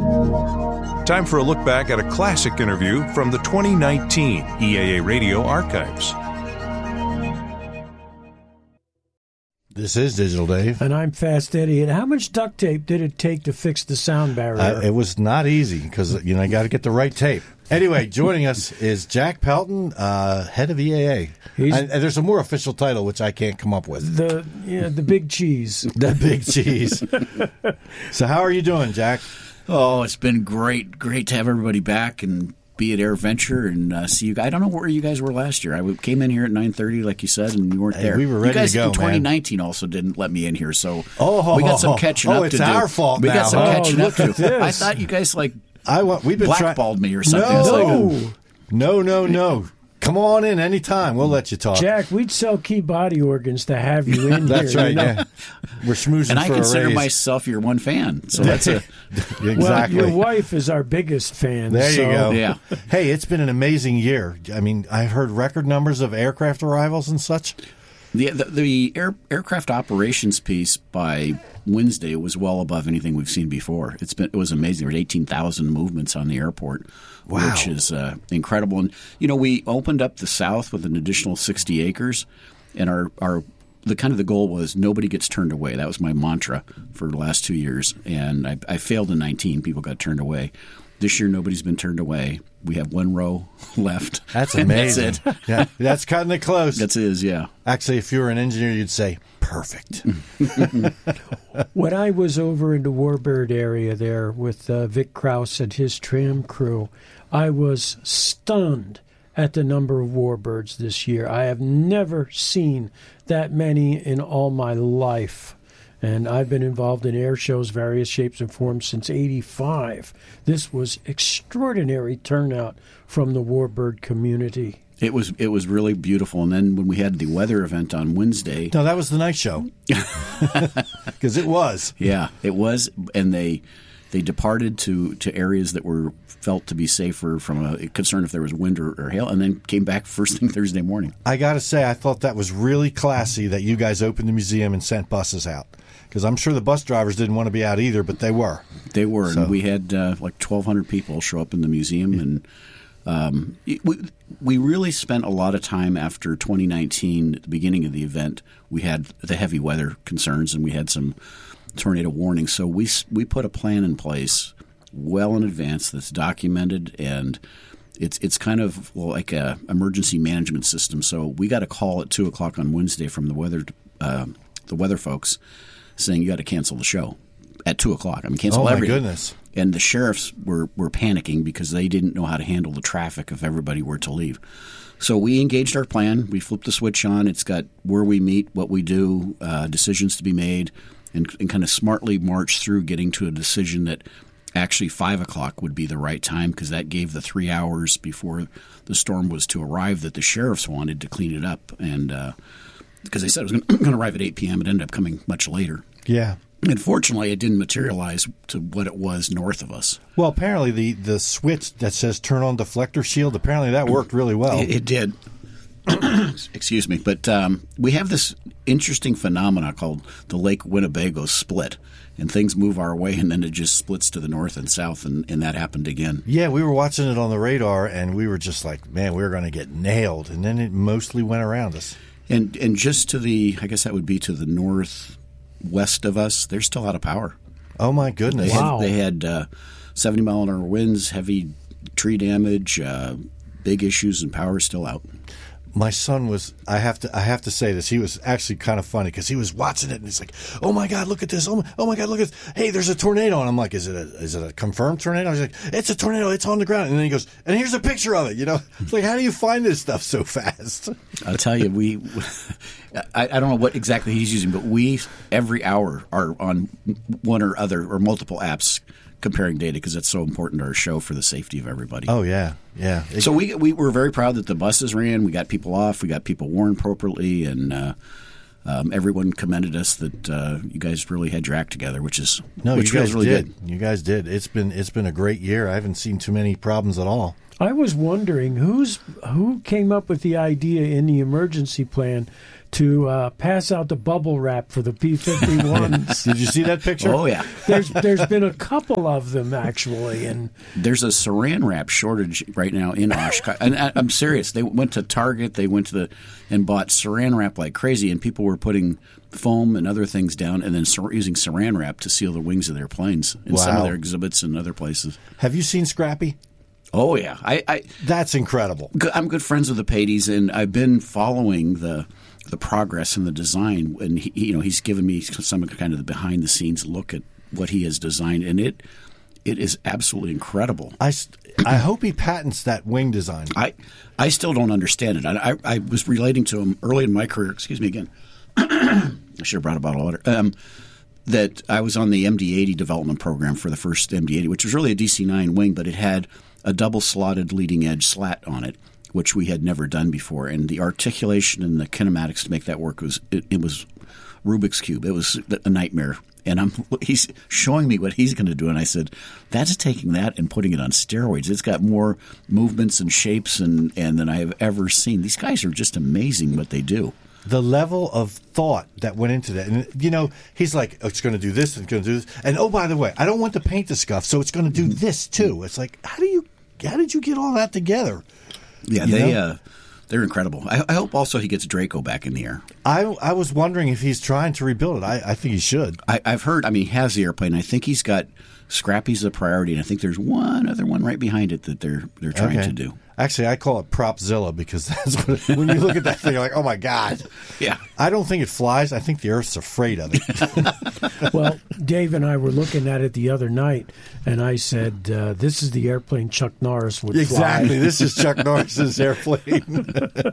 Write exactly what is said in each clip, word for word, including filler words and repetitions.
Time for a look back at a classic interview from the twenty nineteen E A A Radio archives. This is Digital Dave. And I'm Fast Eddie. And how much duct tape did it take to fix the sound barrier? Uh, it was not easy because, you know, I got to get the right tape. Anyway, joining us is Jack Pelton, uh, head of E A A. And, and there's a more official title, which I can't come up with. The yeah, the big cheese. The big cheese. So how are you doing, Jack? Oh, it's been great. Great to have everybody back and be at AirVenture and uh, see you guys. I don't know where you guys were last year. I came in here at nine thirty, like you said, and you weren't hey, there. We were ready you guys to go, in twenty nineteen man. Also didn't let me in here, so oh, we got some catching oh, up oh, to do. do. It's our fault we now. got some huh? catching oh, up to look at this. I thought you guys like I want, we've been blackballed try- me or something. No, It's like No. no, no, no. Come on in anytime. We'll let you talk. Jack, we'd sell key body organs to have you in That's here. right. You know? Yeah. We're schmoozing and I for consider a raise. myself your one fan, so that's a exactly. Well, your wife is our biggest fan. There so. you go. Yeah. Hey, it's been an amazing year. I mean, I've heard record numbers of aircraft arrivals and such. The the, the air, aircraft operations piece by Wednesday was well above anything we've seen before. It's been it was amazing. There were eighteen thousand movements on the airport, wow. which is uh, incredible. And you know, we opened up the south with an additional sixty acres, and our our the kind of the goal was nobody gets turned away. That was my mantra for the last two years, and I, I failed in nineteen. People got turned away. This year, nobody's been turned away. We have one row left. That's amazing. That's it. Yeah, that's cutting it close. That's it, yeah. Actually, if you were an engineer, you'd say, perfect. When I was over in the Warbird area there with uh, Vic Krause and his tram crew, I was stunned at the number of Warbirds this year. I have never seen that many in all my life. And I've been involved in air shows, various shapes and forms, since eighty-five. This was extraordinary turnout from the Warbird community. It was it was really beautiful. And then when we had the weather event on Wednesday, No, that was the night show. Because it was. yeah, it was, and they they departed to, to areas that were felt to be safer from a concern if there was wind or, or hail, and then came back first thing Thursday morning. I got to say, I thought that was really classy that you guys opened the museum and sent buses out. Because I'm sure the bus drivers didn't want to be out either, but they were. They were, So- and we had uh, like twelve hundred people show up in the museum, and um, it, we, we really spent a lot of time after twenty nineteen, at the beginning of the event. We had the heavy weather concerns, and we had some tornado warnings. So we we put a plan in place well in advance that's documented, and it's it's kind of well, like a emergency management system. So we got a call at two o'clock on Wednesday from the weather uh, the weather folks saying you got to cancel the show at two o'clock. I mean, cancel Oh, my everything. goodness. And the sheriffs were, were panicking because they didn't know how to handle the traffic if everybody were to leave. So we engaged our plan. We flipped the switch on. It's got where we meet, what we do, uh, decisions to be made, and, and kind of smartly march through getting to a decision that actually five o'clock would be the right time, because that gave the three hours before the storm was to arrive that the sheriffs wanted to clean it up. And uh, because they said it was going to arrive at eight p.m., it ended up coming much later. Yeah. Unfortunately, it didn't materialize to what it was north of us. Well, apparently the, the switch that says turn on deflector shield, apparently that worked really well. It, it did. Excuse me. But um, we have this interesting phenomena called the Lake Winnebago split. And things move our way, and then it just splits to the north and south, and, and that happened again. Yeah, we were watching it on the radar, and we were just like, man, we were going to get nailed. And then it mostly went around us. And and just to the, I guess that would be to the northwest of us, they're still out of power. Oh, my goodness. They Wow. had, they had uh, seventy mile an hour winds, heavy tree damage, uh, big issues, and power is still out. My son was, I have to I have to say this, he was actually kind of funny because he was watching it and he's like, oh my God, look at this. Oh my, oh my God, look at this. Hey, there's a tornado. And I'm like, is it a is it a confirmed tornado? He's like, it's a tornado. It's on the ground. And then he goes, and here's a picture of it. You know, it's like, how do you find this stuff so fast? I'll tell you, we, I, I don't know what exactly he's using, but we, every hour, are on one or other or multiple apps comparing data because it's so important to our show for the safety of everybody. Oh, yeah. Yeah. It, So we, we were very proud that the buses ran. We got people off. We got people warned appropriately, and uh, um, everyone commended us that uh, you guys really had your act together, which is no, which you guys feels really did. good. You guys did. It's been it's been a great year. I haven't seen too many problems at all. I was wondering who's who came up with the idea in the emergency plan to uh, pass out the bubble wrap for the P fifty-ones. Did you see that picture? Oh, yeah. There's there's been a couple of them actually, and There's a saran wrap shortage right now in Oshkosh. And I, I'm serious. They went to Target, they went to the and bought saran wrap like crazy, and people were putting foam and other things down and then sar- using saran wrap to seal the wings of their planes in some Wow. of their exhibits and other places. Have you seen Scrappy? Oh, yeah. I, I, That's incredible. I'm good friends with the Paties, and I've been following the the progress and the design. And he, you know, he's given me some kind of the behind the scenes look at what he has designed, and it it is absolutely incredible. I, st- I hope he patents that wing design. I I still don't understand it. I, I, I was relating to him early in my career. Excuse me again. I should have brought a bottle of water. Um, that I was on the M D eighty development program for the first M D eighty, which was really a D C nine wing, but it had a double slotted leading edge slat on it, which we had never done before. And the articulation and the kinematics to make that work was it, it was Rubik's Cube. It was a nightmare. And I'm he's showing me what he's going to do, and I said, "That's taking that and putting it on steroids. It's got more movements and shapes and, and than I have ever seen. These guys are just amazing what they do." The level of thought that went into that. And, you know, he's like, oh, it's going to do this, it's going to do this. And, oh, by the way, I don't want the paint to scuff, so it's going to do this, too. It's like, how do you, how did you get all that together? Yeah, You they, know? uh, they're incredible. I, I hope also he gets Draco back in the air. I, I was wondering if he's trying to rebuild it. I, I think he should. I, I've heard, I mean, he has the airplane. I think he's got Scrappy's a priority, and I think there's one other one right behind it that they're they're trying Okay. to do. Actually, I call it Propzilla because that's what, when you look at that thing, you're like, oh, my God. Yeah. I don't think it flies. I think the Earth's afraid of it. well, Dave and I were looking at it the other night, and I said, uh, "This is the airplane Chuck Norris would Exactly. fly." This is Chuck Norris's airplane.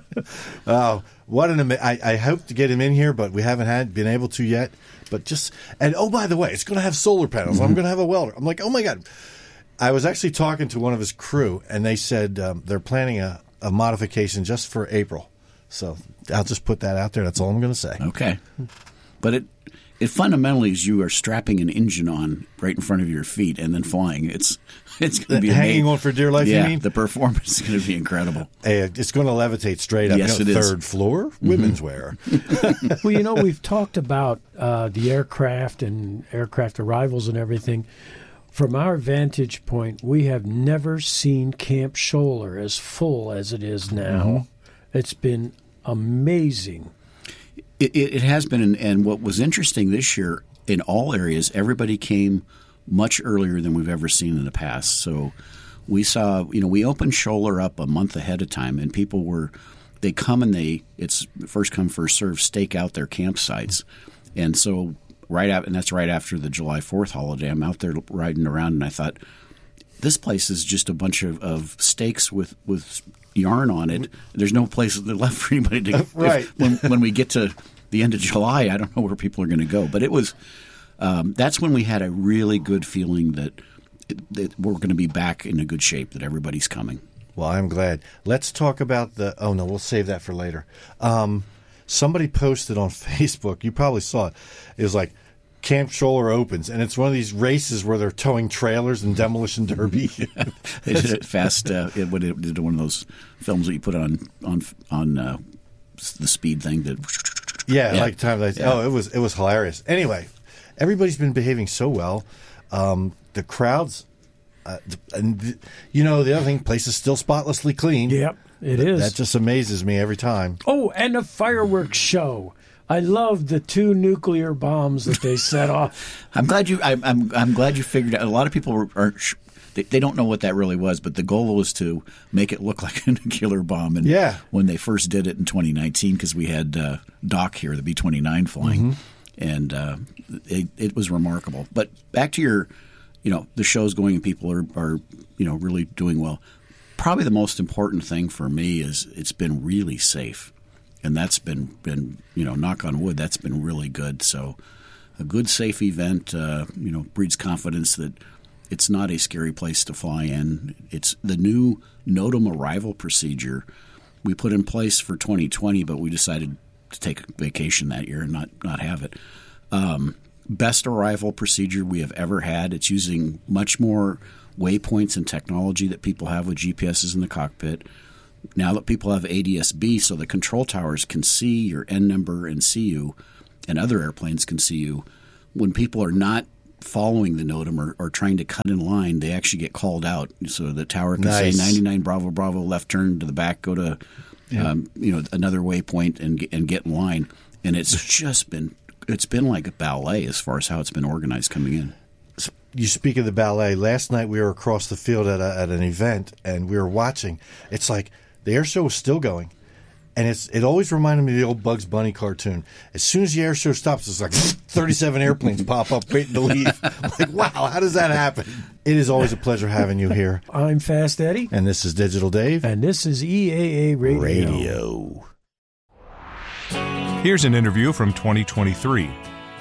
Oh, what an ama- I, I hope to get him in here, but we haven't had been able to yet. But just and oh, by the way, it's going to have solar panels. Mm-hmm. I'm going to have a welder. I'm like, oh my God. I was actually talking to one of his crew, and they said um, they're planning a, a modification just for April. So I'll just put that out there. That's all I'm going to say. Okay. But it it fundamentally is you are strapping an engine on right in front of your feet and then flying. It's it's going to be hanging amazing. on for dear life. Yeah, you mean? the performance is going to be incredible. Hey, it's going to levitate straight up. Yes, you know, it is. third floor, women's wear. Well, you know, we've talked about uh, the aircraft and aircraft arrivals and everything. From our vantage point, we have never seen Camp Scholler as full as it is now. Mm-hmm. It's been amazing. It, it, it has been, and, and what was interesting this year, in all areas, everybody came much earlier than we've ever seen in the past. So we saw, you know, we opened Scholler up a month ahead of time, and people were, they come and they, it's first come, first serve, stake out their campsites. And so right out, and that's right after the July fourth holiday, I'm out there riding around, and I thought, this place is just a bunch of, of stakes with, with yarn on it. There's no place left for anybody to Right. if, when, when we get to the end of July, I don't know where people are going to go. But it was um, that's when we had a really good feeling that, that we're going to be back in a good shape, that everybody's coming. Well, I'm glad. Let's talk about the – oh, no, we'll save that for later. Um, somebody posted on Facebook. You probably saw it. It was like Camp Scholler opens, and it's one of these races where they're towing trailers and demolition derby. They did it fast. Uh, it, what it did one of those films that you put on on on uh, the speed thing. That yeah, Yeah. like time. Like, Yeah. Oh, it was it was hilarious. Anyway, everybody's been behaving so well. Um, the crowds, uh, and th- you know the other thing, place is still spotlessly clean. Yep, it Th- is. That just amazes me every time. Oh, and a fireworks show. I love the two nuclear bombs that they set off. I'm glad you. I, I'm I'm glad you figured out. A lot of people are. are they, they don't know what that really was, but the goal was to make it look like a nuclear bomb. And Yeah. when they first did it in twenty nineteen, because we had uh, Doc here, the B twenty-nine flying, and uh, it, it was remarkable. But back to your, you know, the show's going and people are, are, you know, really doing well. Probably the most important thing for me is it's been really safe. And that's been, been, you know, knock on wood, that's been really good. So a good, safe event, uh, you know, breeds confidence that it's not a scary place to fly in. It's the new NOTAM arrival procedure we put in place for twenty twenty, but we decided to take a vacation that year and not, not have it. Um, best arrival procedure we have ever had. It's using much more waypoints and technology that people have with G P Ses in the cockpit. Now that people have A D S B, so the control towers can see your N number and see you, and other airplanes can see you, when people are not following the NOTAM or, or trying to cut in line, they actually get called out. So the tower can Nice. say ninety-nine Bravo Bravo, left turn to the back, go to yeah. um, you know another waypoint and and get in line. And it's just been it's been like a ballet as far as how it's been organized coming in. You speak of the ballet. Last night we were across the field at a, at an event, and we were watching. It's like the air show is still going, and it's it always reminded me of the old Bugs Bunny cartoon. As soon as the air show stops, it's like thirty-seven airplanes pop up waiting to leave. Like, wow, how does that happen? It is always a pleasure having you here. I'm Fast Eddie. And this is Digital Dave. And this is E A A Radio. Radio. Here's an interview from twenty twenty-three.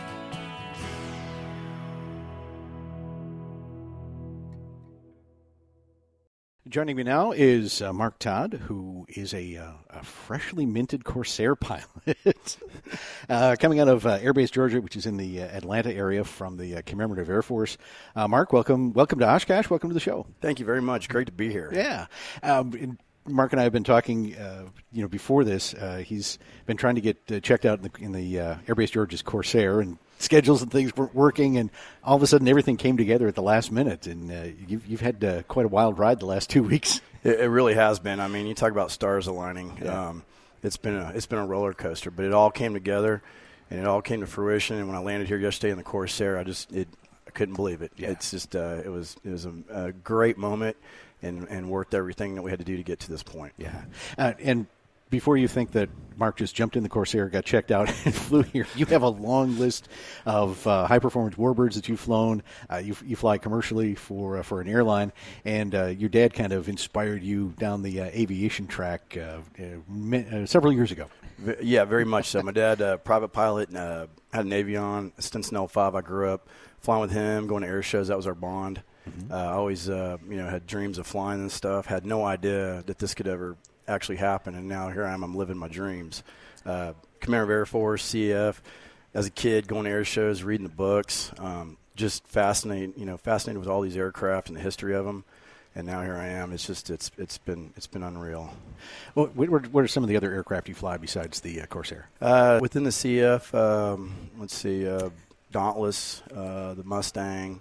Joining me now is uh, Mark Todd, who is a, uh, a freshly minted Corsair pilot uh, coming out of uh, Air Base Georgia, which is in the uh, Atlanta area from the uh, Commemorative Air Force. Uh, Mark, welcome welcome to Oshkosh. Welcome to the show. Thank you very much. Great to be here. Yeah. Um, and Mark and I have been talking, uh, you know, before this. Uh, he's been trying to get uh, checked out in the, in the uh, Air Base Georgia's Corsair, and schedules and things weren't working, and all of a sudden everything came together at the last minute, and uh, you've, you've had uh, quite a wild ride the last two weeks. It, it really has been. I mean, you talk about stars aligning. Yeah. Um, it's been a it's been a roller coaster, but it all came together, and it all came to fruition. And when I landed here yesterday in the Corsair, I just it I couldn't believe it. Yeah. It's just uh, it was it was a, a great moment, and and worth everything that we had to do to get to this point. Yeah, uh, and before you think that Mark just jumped in the Corsair, got checked out, and flew here, you have a long list of uh, high-performance warbirds that you've flown. Uh, you, you fly commercially for uh, for an airline, and uh, your dad kind of inspired you down the uh, aviation track uh, uh, uh, several years ago. Yeah, very much so. My dad, uh, private pilot, and, uh, had an Avion, Stinson L five. I grew up flying with him, going to air shows. That was our bond. Mm-hmm. Uh, I always, uh, you know, had dreams of flying and stuff. Had no idea that this could ever actually happen, and now here I am. I'm living my dreams. Uh, Commander of Air Force, C F. As a kid, going to air shows, reading the books, um, just fascinated. You know, fascinated with all these aircraft and the history of them. And now here I am. It's just it's it's been it's been unreal. Well, what, what are some of the other aircraft you fly besides the uh, Corsair? Uh, within the C F, um, let's see, uh, Dauntless, uh, the Mustang.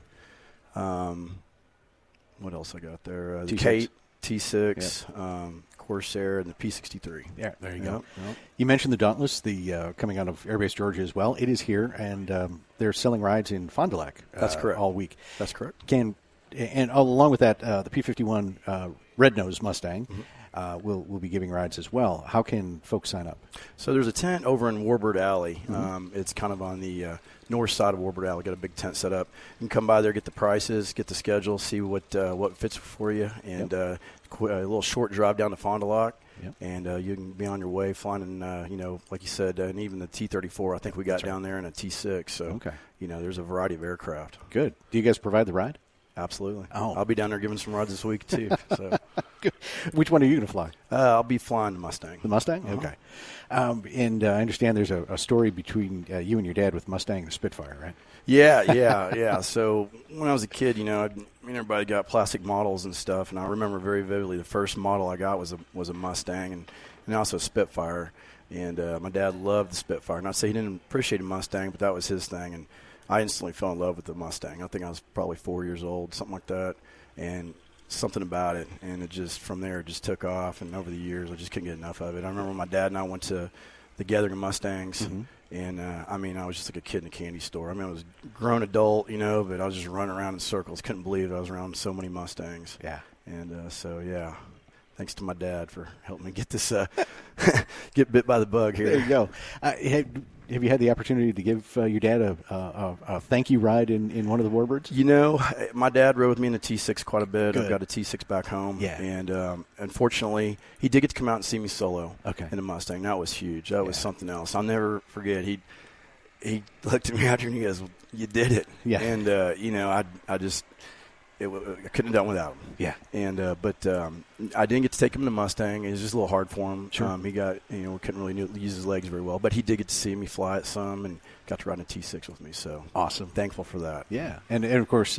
Um, what else I got there? Uh, the T six. Kate, T six, yep. um, Corsair, and the P sixty-three. Yeah, there you yep. go. Yep. You mentioned the Dauntless, the uh, coming out of Air Base Georgia as well. It is here, and um, they're selling rides in Fond du Lac. Uh, That's correct. All week. That's correct. Can and along with that, uh, the P fifty-one uh, Red Nose Mustang mm-hmm. uh, will will be giving rides as well. How can folks sign up? So there's a tent over in Warbird Alley. Mm-hmm. Um, it's kind of on the uh, north side of Warbird Alley. Got a big tent set up. You can come by there, get the prices, get the schedule, see what uh, what fits for you, and yep. uh, qu- a little short drive down to Fond du Lac. Yep. And uh, you can be on your way flying in, uh, you know, like you said, uh, and even the T thirty-four, I think we got That's down right. there in a T six. So, okay. you know, there's a variety of aircraft. Good. Do you guys provide the ride? Absolutely. Oh. I'll be down there giving some rides this week, too. So, which one are you going to fly? Uh, I'll be flying the Mustang. The Mustang? Uh-huh. Okay. Um, and uh, I understand there's a, a story between uh, you and your dad with Mustang and the Spitfire, right? Yeah, yeah, yeah. So when I was a kid, you know, I'd, I mean, everybody got plastic models and stuff, and I remember very vividly the first model I got was a was a Mustang, and, and also a Spitfire. And uh, my dad loved the Spitfire. Not to say he didn't appreciate a Mustang, but that was his thing. And I instantly fell in love with the Mustang. I think I was probably four years old, something like that, and something about it. And it just, from there, it just took off. And over the years, I just couldn't get enough of it. I remember my dad and I went to the Gathering of Mustangs. Mm-hmm. And, uh, I mean, I was just like a kid in a candy store. I mean, I was a grown adult, you know, but I was just running around in circles. Couldn't believe I was around so many Mustangs. Yeah. And uh, so, yeah, thanks to my dad for helping me get this, uh, get bit by the bug here. There you go. Uh, have, have you had the opportunity to give uh, your dad a, a, a thank you ride in, in one of the Warbirds? You know, my dad rode with me in the T six quite a bit. Good. I've got a T six back home. Yeah. And um, unfortunately, he did get to come out and see me solo okay. in the Mustang. That was huge. That yeah. was something else. I'll never forget. He he looked at me after and he goes, "You did it." Yeah. And, uh, you know, I I just it, I couldn't have done without him. Yeah. And uh, but um, I didn't get to take him to the Mustang. It was just a little hard for him. Sure. Um, he got, you know, couldn't really use his legs very well. But he did get to see me fly it some and got to ride in a T six with me. So awesome. Thankful for that. Yeah. And, and of course, uh,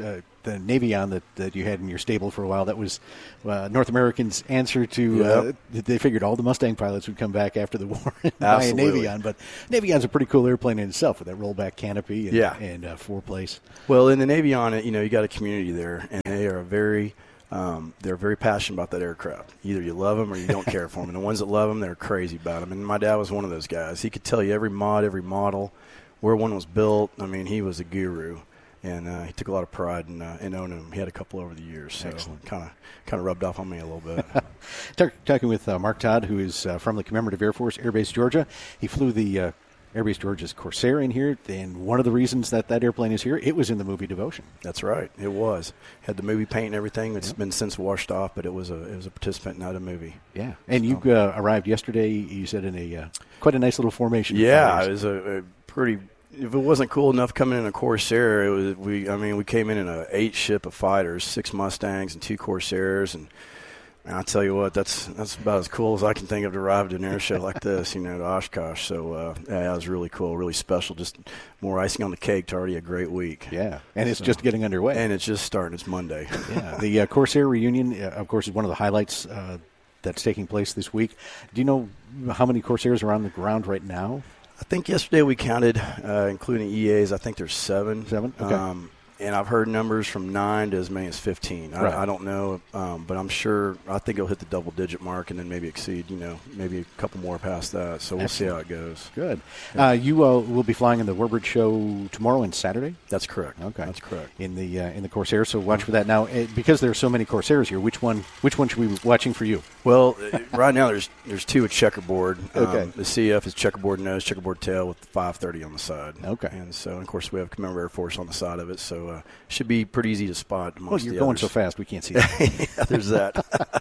the Navion that, that you had in your stable for a while. That was uh, North American's answer to. Uh, Yep. they figured all the Mustang pilots would come back after the war and buy a Absolutely. Navion. But Navion's a pretty cool airplane in itself with that rollback canopy and, Yeah. and uh, four place. Well, in the Navion, you know, you got a community there, and they are very, um, they're very passionate about that aircraft. Either you love them or you don't care for them. And the ones that love them, they're crazy about them. And my dad was one of those guys. He could tell you every mod, every model, where one was built. I mean, he was a guru, and uh, he took a lot of pride in, uh, in owning them. He had a couple over the years, so kind of kind of rubbed off on me a little bit. Talk, talking with uh, Mark Todd, who is uh, from the Commemorative Air Force, Air Base Georgia. He flew the uh, Air Base Georgia's Corsair in here, and one of the reasons that that airplane is here, it was in the movie Devotion. That's right. It was. Had the movie paint and everything. It's yep. been since washed off, but it was a it was a participant, not a movie. Yeah. And you uh, arrived yesterday, you said, in a uh, quite a nice little formation. Yeah, it was a, a pretty. If it wasn't cool enough coming in a Corsair, it was we. I mean, we came in in a eight ship of fighters, six Mustangs and two Corsairs, and I'll tell you what, that's that's about as cool as I can think of to arrive to an air show like this, you know, to Oshkosh. So uh, yeah, that was really cool, really special. Just more icing on the cake to already a great week. Yeah, and it's so, just getting underway. And it's just starting. It's Monday. Yeah, the uh, Corsair reunion, uh, of course, is one of the highlights uh, that's taking place this week. Do you know how many Corsairs are on the ground right now? I think yesterday we counted, uh, including E As, I think there's seven. Seven? Okay. Um, and I've heard numbers from nine to as many as fifteen. I, right. I don't know, um, but I'm sure, I think it'll hit the double-digit mark and then maybe exceed, you know, maybe a couple more past that. So we'll Excellent. see how it goes. Good. Yeah. Uh, you uh, will be flying in the Warbird show tomorrow and Saturday? That's correct. Okay. That's correct. In the uh, in the Corsair, so watch for that. Now, uh, because there are so many Corsairs here, which one which one should we be watching for you? Well, right now there's there's two with checkerboard. Okay. Um, the C F is checkerboard nose, checkerboard tail with five thirty on the side. Okay. And so, and of course, we have Commemorative Air Force on the side of it, so uh, should be pretty easy to spot amongst Well, you're the going others. so fast, we can't see that. Yeah, there's that.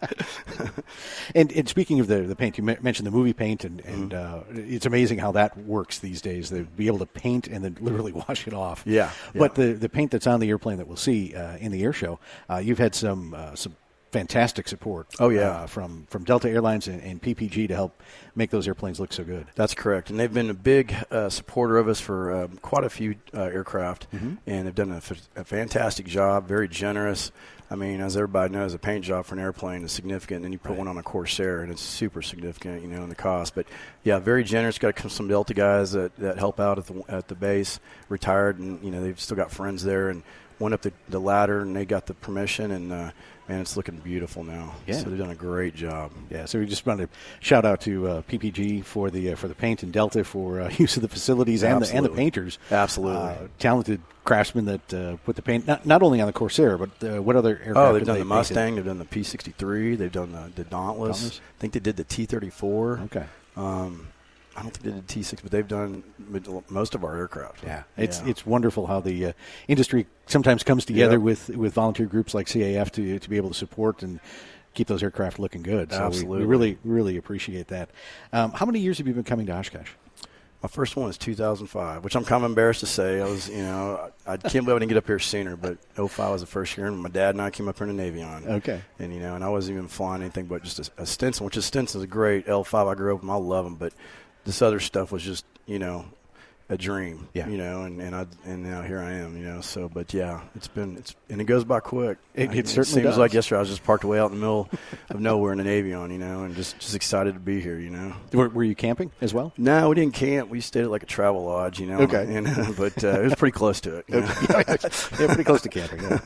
and, and speaking of the, the paint, you mentioned the movie paint, and, and mm-hmm. uh, it's amazing how that works these days. They'd be able to paint and then literally wash it off. Yeah. yeah. But the, the paint that's on the airplane that we'll see uh, in the air show, uh, you've had some uh, some fantastic support. Oh, yeah. uh, from from Delta Airlines and, and P P G to help make those airplanes look so good. That's correct, and they've been a big uh, supporter of us for um, quite a few uh, aircraft, mm-hmm. and they've done a, f- a fantastic job. Very generous. I mean, as everybody knows, a paint job for an airplane is significant. And then you put right. one on a Corsair, and it's super significant, you know, in the cost. But yeah, very generous. Got some Delta guys that, that help out at the at the base, retired, and you know they've still got friends there, and went up the, the ladder, and they got the permission, and uh, man, it's looking beautiful now. Yeah. So they've done a great job. Yeah, so we just wanted to shout out to uh, P P G for the uh, for the paint and Delta for uh, use of the facilities and the, and the painters. Absolutely. Uh, talented craftsmen that uh, put the paint, not, not only on the Corsair, but uh, what other aircraft? Oh, they've done they the Mustang, painted? they've done the P sixty-three, they've done the, the Dauntless. Dauntless. I think they did the T thirty-four. Okay. Um, I don't think they did the T six, but they've done most of our aircraft. Yeah, it's yeah. it's wonderful how the uh, industry sometimes comes together Yep. with, with volunteer groups like C A F to to be able to support and keep those aircraft looking good. So Absolutely. we, we really really appreciate that. Um, how many years have you been coming to Oshkosh? My first one was two thousand five, which I'm kind of embarrassed to say. I was, you know, I, I can't believe I didn't get up here sooner, but oh five was the first year, and my dad and I came up here in a Navion. Okay. And, you know, and I wasn't even flying anything but just a, a Stinson, which is Stinson's a great L five. I grew up with them. I love them, but this other stuff was just, you know, a dream, yeah. you know, and, and I and now here I am, you know. So, but yeah, it's been it's and it goes by quick. It, it I, certainly it seems does. like yesterday I was just parked away out in the middle of nowhere in an Avion, you know, and just, just excited to be here, you know. Were, were you camping as well? No, we didn't camp. We stayed at like a travel lodge, you know. Okay. And, uh, but uh, it was pretty close to it. You know? yeah, pretty close to camping. Yeah.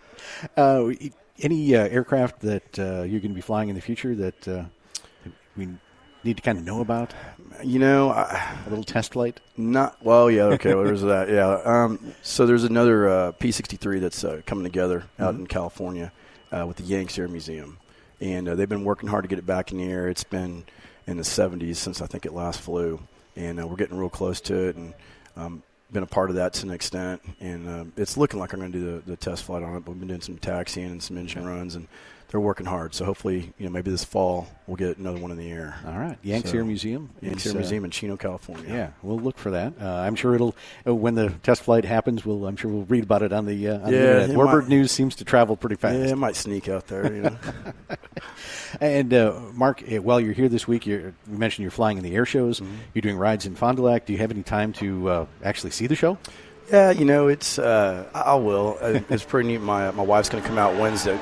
Uh, any uh, aircraft that uh, you're going to be flying in the future that uh, we need to kind of know about? You know, I, a little test flight? Not well. Yeah. Okay. Where's that? Yeah. Um, so there's another uh, P sixty-three that's uh, coming together out mm-hmm. in California uh, with the Yanks Air Museum, and uh, they've been working hard to get it back in the air. It's been in the seventies since I think it last flew, and uh, we're getting real close to it, and um, been a part of that to an extent. And uh, it's looking like I'm going to do the, the test flight on it. But we've been doing some taxiing and some engine runs, and they're working hard. So hopefully, you know, maybe this fall we'll get another one in the air. All right, Yanks so, Air Museum. Yanks Air uh, Museum in Chino, California. Yeah, we'll look for that. Uh, I'm sure it'll uh, when the test flight happens. We'll I'm sure we'll read about it on the uh, on yeah, the internet. Warbird might, news seems to travel pretty fast. Yeah, it might sneak out there. You know. And uh, Mark, while you're here this week, you're, you mentioned you're flying in the air shows. Mm-hmm. You're doing rides in Fond du Lac. Do you have any time to uh, actually see the show? Yeah, you know, it's uh, I I will. It's pretty neat. My my wife's going to come out Wednesday.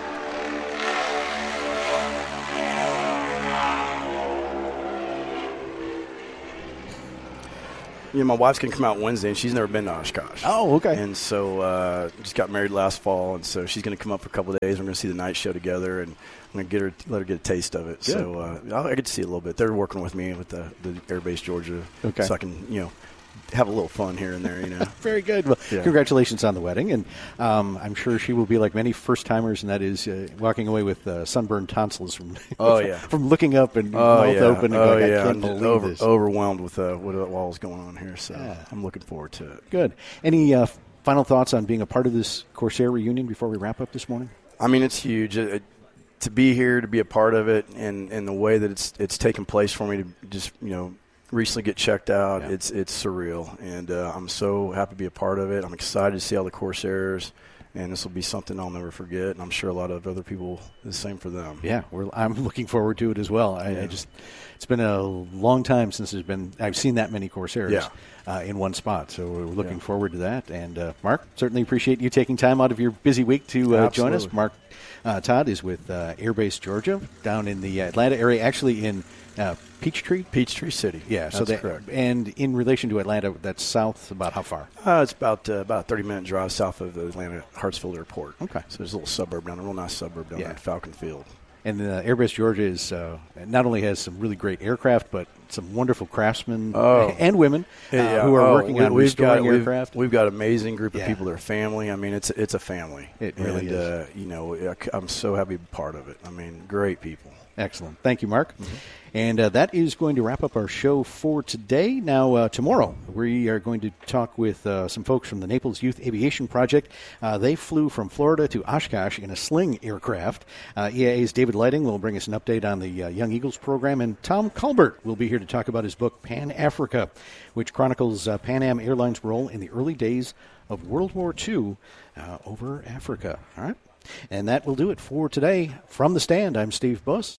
You know, my wife's going to come out Wednesday, and she's never been to Oshkosh. Oh, okay. And so uh, just got married last fall, and so she's going to come up for a couple of days. We're going to see the night show together, and I'm going to get her, let her get a taste of it. Good. So uh, I get to see it a little bit. They're working with me with the, the Air Base Georgia, Okay. so I can, you know, have a little fun here and there, you know. Very good. Well, Yeah. congratulations on the wedding, and um, I'm sure she will be like many first-timers, and that is uh, walking away with uh, sunburned tonsils from Oh, yeah. from looking up and Oh, mouth yeah. open and oh, going, yeah. I can't I'm believe over, this. overwhelmed with uh, what all is going on here, so Yeah. I'm looking forward to it. Good. Any uh, final thoughts on being a part of this Corsair reunion before we wrap up this morning? I mean, it's huge. It, to be here, to be a part of it, and, and the way that it's it's taken place for me to just, you know, recently get checked out, Yeah. it's it's surreal. And uh, I'm so happy to be a part of it. I'm excited to see all the Corsairs, and this will be something I'll never forget. And I'm sure a lot of other people, the same for them. Yeah, we're, I'm looking forward to it as well. I, I Yeah. just, it's been a long time since there's been, I've seen that many Corsairs Yeah. uh, in one spot. So we're looking Yeah. forward to that. And uh, Mark, certainly appreciate you taking time out of your busy week to uh, join us. Absolutely. Mark uh, Todd is with uh, Air Base Georgia down in the Atlanta area, actually in uh, Peachtree. Peachtree City. Yeah, that's so that, correct. and in relation to Atlanta, that's south about how far? Uh, it's about uh, about a thirty minute drive south of the Atlanta Hartsfield Airport. Okay. So there's a little suburb down there, a real nice suburb down Yeah. there in Falcon Field. And uh, Air Base Georgia is uh, not only has some really great aircraft, but some wonderful craftsmen Oh. and women uh, Yeah, who are oh, working we- on we've restoring got, aircraft. We've, we've got an amazing group of Yeah. people that are family. I mean, it's it's a family. It really and, is. Uh, you know, I- I'm so happy to be part of it. I mean, great people. Excellent. Thank you, Mark. Mm-hmm. And uh, that is going to wrap up our show for today. Now, uh, tomorrow, we are going to talk with uh, some folks from the Naples Youth Aviation Project. Uh, they flew from Florida to Oshkosh in a Sling aircraft. Uh, E A A's David Lighting will bring us an update on the uh, Young Eagles program, and Tom Colbert will be here to talk about his book, Pan Africa, which chronicles uh, Pan Am Airlines' role in the early days of World War Two uh, over Africa. All right? And that will do it for today. From the stand, I'm Steve Buss.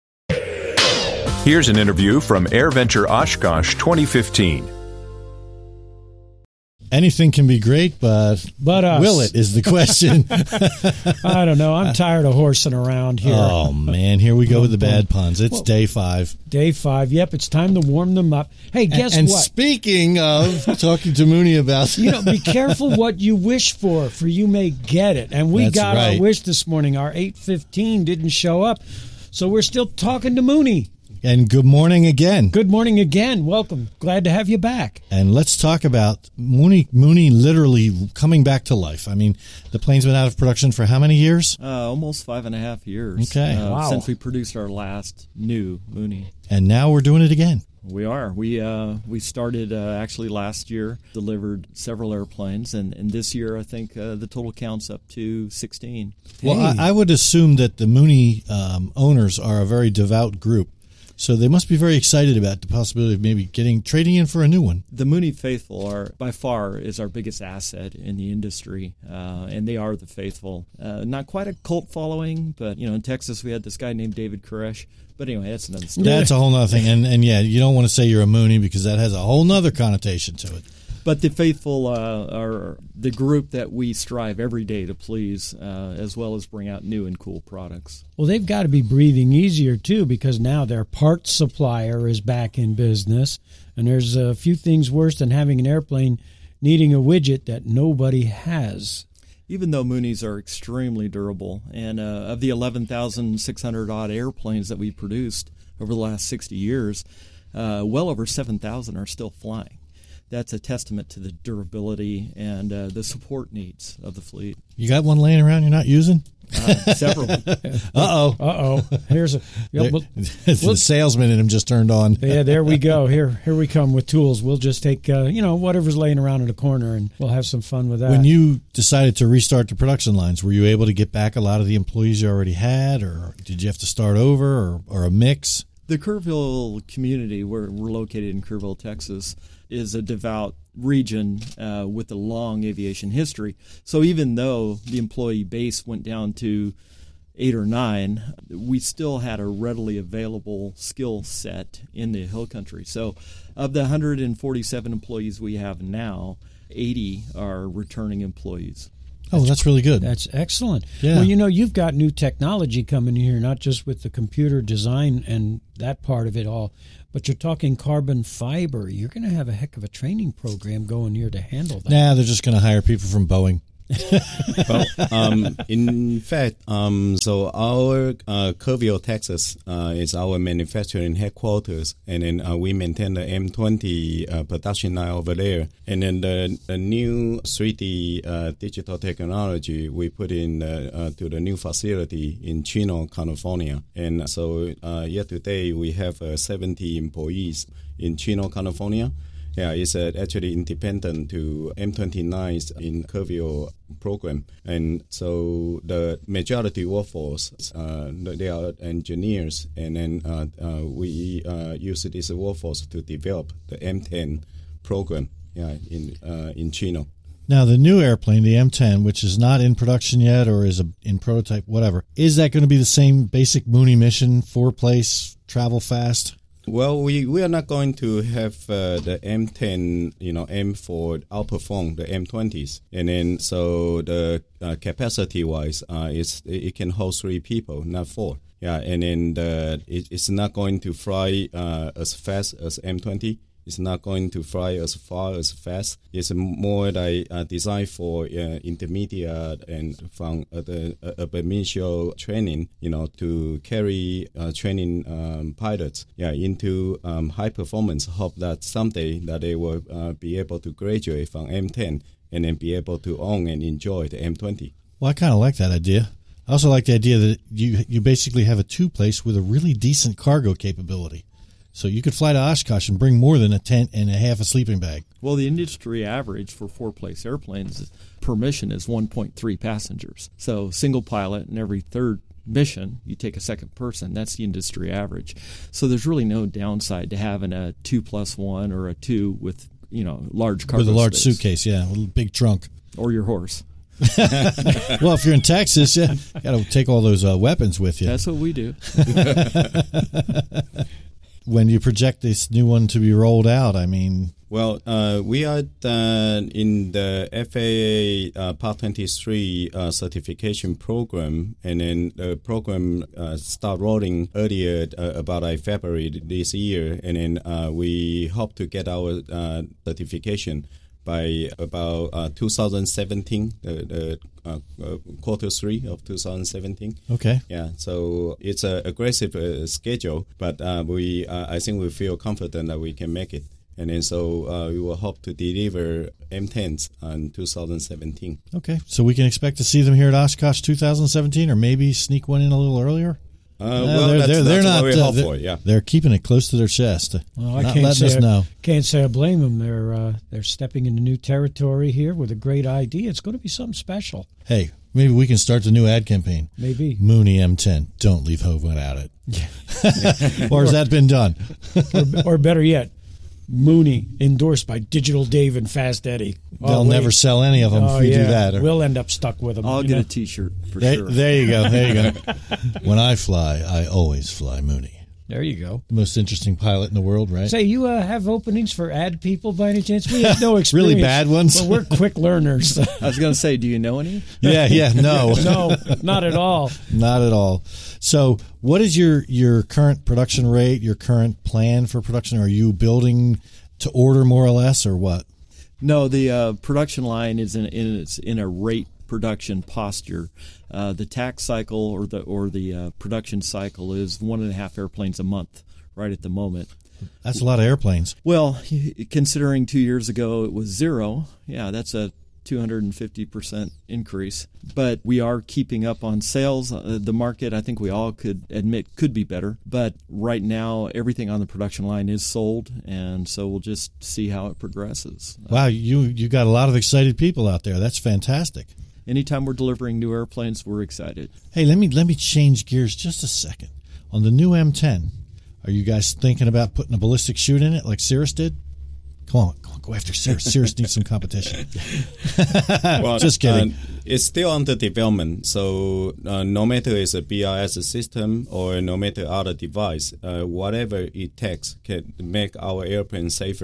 Here's an interview from AirVenture Oshkosh twenty fifteen. Anything can be great, but But us. will it is the question. I don't know. I'm tired of horsing around here. Oh, man. Here we go with the bad puns. It's day five. Day five. Yep, it's time to warm them up. Hey, guess and what? speaking of talking to Mooney about You know, be careful what you wish for, for you may get it. And we That's got right. our wish this morning. Our eight fifteen didn't show up, so we're still talking to Mooney. And good morning again. Good morning again. Welcome. Glad to have you back. And let's talk about Mooney, Mooney literally coming back to life. I mean, the plane's been out of production for how many years? Uh, almost five and a half years. Okay. uh, Wow. Since we produced our last new Mooney. And now we're doing it again. We are. We uh, we started uh, actually last year, delivered several airplanes, and, and this year I think uh, the total count's up to sixteen. Well, Hey. I, I would assume that the Mooney um, owners are a very devout group. So they must be very excited about the possibility of maybe getting trading in for a new one. The Mooney faithful are by far is our biggest asset in the industry, uh, and they are the faithful. Uh, not quite a cult following, but you know, in Texas we had this guy named David Koresh. But anyway, that's another story. That's a whole nother thing. And, and yeah, you don't want to say you're a Mooney because that has a whole nother connotation to it. But the faithful uh, are the group that we strive every day to please, uh, as well as bring out new and cool products. Well, they've got to be breathing easier, too, because now their parts supplier is back in business. And there's a few things worse than having an airplane needing a widget that nobody has. Even though Moonies are extremely durable, and uh, of the eleven thousand six hundred odd airplanes that we produced over the last sixty years, uh, well over seven thousand are still flying. That's a testament to the durability and uh, the support needs of the fleet. You got one laying around you're not using? Uh, several. Uh-oh. Uh-oh. Here's a... Yep, well, The salesman in him just turned on. yeah, there we go. Here here we come with tools. We'll just take, uh, you know, whatever's laying around in the corner, and we'll have some fun with that. When you decided to restart the production lines, were you able to get back a lot of the employees you already had, or did you have to start over, or, or a mix? The Kerrville community, where we're located in Kerrville, Texas, is a devout region uh, with a long aviation history. So even though the employee base went down to eight or nine, we still had a readily available skill set in the hill country. So of the one hundred forty-seven employees we have now, eighty are returning employees. Oh, that's really good. That's excellent. Yeah. Well, you know, you've got new technology coming here, not just with the computer design and that part of it all, but you're talking carbon fiber. You're going to have a heck of a training program going here to handle that. Nah, they're just going to hire people from Boeing. Well, um, in fact, um, so our uh, Kerrville, Texas, uh, is our manufacturing headquarters, and then uh, we maintain the M twenty uh, production line over there. And then the, the new three D uh, digital technology we put in uh, uh, to the new facility in Chino, California. And so, uh, yet today we have uh, seventy employees in Chino, California. Yeah, it's uh, actually independent to M twenty-nine in Kerrville program. And so the majority workforce, uh, they are engineers, and then uh, uh, we uh, use this workforce to develop the M ten program yeah, in uh, in Chino. Now, the new airplane, the M ten, which is not in production yet or is a, in prototype, whatever, is that going to be the same basic Mooney mission, four-place, travel fast? Well, we, we are not going to have uh, the M ten, you know, aim for outperform the M twenties. And then so the uh, capacity-wise, uh, it's, it can hold three people, not four. Yeah, and then the, it, it's not going to fly uh, as fast as M twenty. It's not going to fly as far as fast. It's more like uh, designed for uh, intermediate and from uh, the uh, initial training, you know, to carry uh, training um, pilots, yeah, into um, high performance. Hope that someday that they will uh, be able to graduate from M ten and then be able to own and enjoy the M twenty. Well, I kind of like that idea. I also like the idea that you you basically have a two-place with a really decent cargo capability. So you could fly to Oshkosh and bring more than a tent and a half a sleeping bag. Well, the industry average for four-place airplanes per mission is one point three passengers. So single pilot, and every third mission you take a second person. That's the industry average. So there's really no downside to having a two plus one or a two with, you know, large cargo with a large space. suitcase, yeah, a little big trunk. Or your horse. Well, if you're in Texas, yeah, you got to take all those uh, weapons with you. That's what we do. When you project this new one to be rolled out, I mean... Well, uh, we are uh, in the F A A uh, Part twenty-three uh, certification program, and then the program uh, start rolling earlier, uh, about like February this year, and then uh, we hope to get our uh, certification by about uh, two thousand seventeen, the, the uh, uh, quarter three of two thousand seventeen. Okay. Yeah, so it's an aggressive uh, schedule, but uh, we uh, I think we feel confident that we can make it. And then so uh, we will hope to deliver M tens in two thousand seventeen. Okay, so we can expect to see them here at Oshkosh two thousand seventeen, or maybe sneak one in a little earlier? Uh, Uh, well, they're, that's, they're, that's they're what not. we Uh, hope they're, for, yeah. they're keeping it close to their chest. Well, I not can't letting say us know. can't say I blame them. They're uh, they're stepping into new territory here with a great idea. It's going to be something special. Hey, maybe we can start the new ad campaign. Maybe Mooney M ten. Don't leave home without it. Or has that been done? or, or better yet, Mooney endorsed by Digital Dave and Fast Eddie. They'll Oh, never wait. sell any of them Oh, if we yeah. do that. Or- We'll end up stuck with them. I'll you get know? a T-shirt for there, sure. there you go. There you go. When I fly, I always fly Mooney. There you go. The most interesting pilot in the world, right? Say, you uh, have openings for ad people by any chance? We have no experience. Really bad ones? But we're quick learners. I was going to say, do you know any? Yeah, yeah, no. No, not at all. Not at all. So what is your, your current production rate, your current plan for production? Are you building to order more or less, or what? No, the uh, production line is in, in it's in a rate production posture. Uh, the tax cycle or the or the uh, production cycle is one and a half airplanes a month right at the moment. That's a lot of airplanes. Well, considering two years ago it was zero, yeah, that's a two hundred fifty percent increase. But we are keeping up on sales. Uh, the market, I think we all could admit, could be better. But right now, everything on the production line is sold, and so we'll just see how it progresses. Wow, you you got a lot of excited people out there. That's fantastic. Anytime we're delivering new airplanes, we're excited. Hey, let me let me change gears just a second. On the new M ten, are you guys thinking about putting a ballistic chute in it like Cirrus did? Come on, come on, go after Cirrus. Cirrus needs some competition. Well, Just kidding. Uh, it's still under development, so uh, no matter it's a B R S system or no matter other device, uh, whatever it takes can make our airplane safer.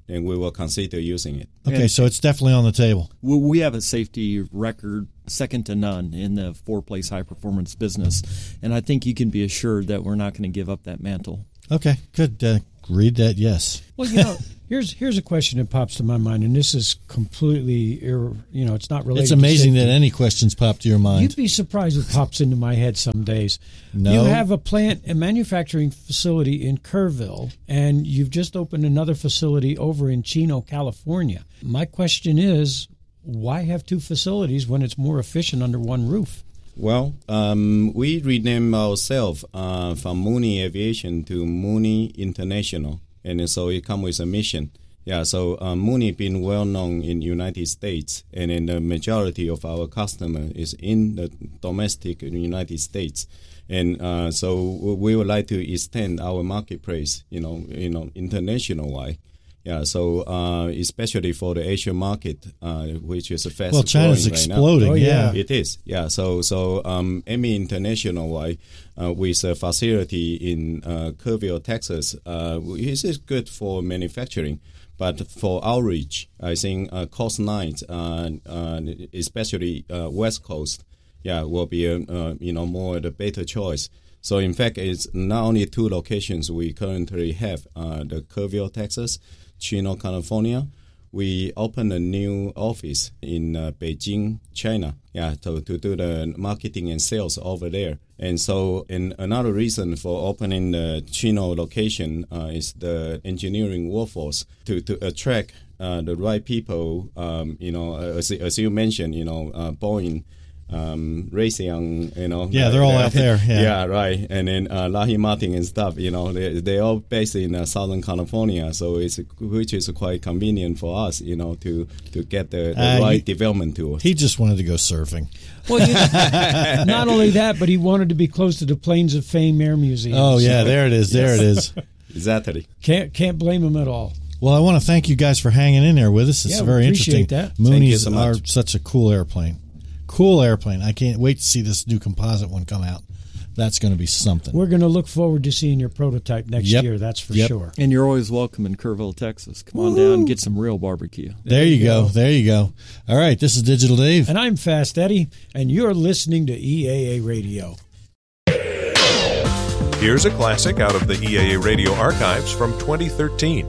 then we will consider using it. Okay, Yeah. so it's definitely on the table. We we have a safety record second to none in the four-place high-performance business, and I think you can be assured that we're not going to give up that mantle. Okay, good. Uh, read that, yes. Well, you know, here's here's a question that pops to my mind, and this is completely, ir- you know, it's not related. It's amazing to that any questions pop to your mind. You'd be surprised what pops into my head some days. No. You have a plant, a manufacturing facility in Kerrville, and you've just opened another facility over in Chino, California. My question is, why have two facilities when it's more efficient under one roof? Well, um, we renamed ourselves uh, from Mooney Aviation to Mooney International, and so it comes with a mission. Yeah, so uh, Mooney been well known in United States, and then the majority of our customer is in the domestic United States, and uh, so we would like to extend our marketplace, you know, you know, international wide. Yeah, so uh, especially for the Asian market, uh, which is a fast Well, China's growing right now. exploding, Oh, yeah. yeah. It is, yeah. So, so um, A M I International, uh, with a facility in uh, Kerrville, Texas, uh, this is good for manufacturing, but for outreach, I think uh, Coast nine, uh, uh, especially uh, West Coast, yeah, will be a, uh, you know more the better choice. So, in fact, it's not only two locations we currently have: uh, the Kerrville, Texas, Chino, California. We opened a new office in uh, Beijing, China, yeah, to, to do the marketing and sales over there. And so, and another reason for opening the Chino location uh, is the engineering workforce to, to attract uh, the right people. Um, you know, as, as you mentioned, you know, uh, Boeing, um, Raytheon, you know. Yeah, they're all uh, out there. Yeah. yeah, right. And then uh, Lockheed Martin and stuff, you know, they they're all based in uh, Southern California, so it's which is quite convenient for us, you know, to, to get the, the Uh, right he- development tools. He just wanted to go surfing. Well, you know, not only that, but he wanted to be close to the Plains of Fame Air Museum. Oh, yeah, there it is. There it is. Exactly. Can't can't blame him at all. Well, I want to thank you guys for hanging in there with us. It's Yeah, we very appreciate interesting. that. Thank you Moonies so much. are such a cool airplane. Cool airplane. I can't wait to see this new composite one come out. That's going to be something. We're going to look forward to seeing your prototype next Yep. year, that's for Yep. sure. And you're always welcome in Kerrville, Texas. Come on down and get some real barbecue. there you go. There you go. All right, this is Digital Dave. And I'm Fast Eddie, and you're listening to E A A Radio. Here's a classic out of the E A A Radio archives from twenty thirteen.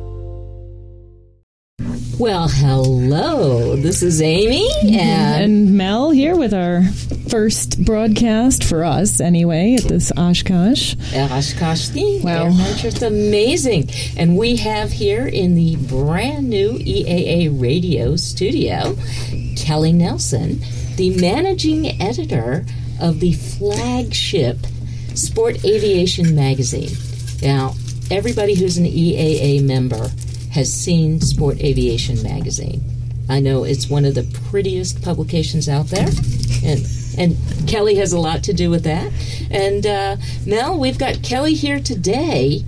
Well, hello. This is Amy and, And Mel here with our first broadcast for us, anyway, at this Oshkosh. Oshkosh. Wow. They're just amazing. And we have here in the brand new E A A Radio studio, Kelly Nelson, the managing editor of the flagship Sport Aviation magazine. Now, everybody who's an E A A member has seen Sport Aviation magazine. I know it's one of the prettiest publications out there, and and Kelly has a lot to do with that. And uh, Mel, we've got Kelly here today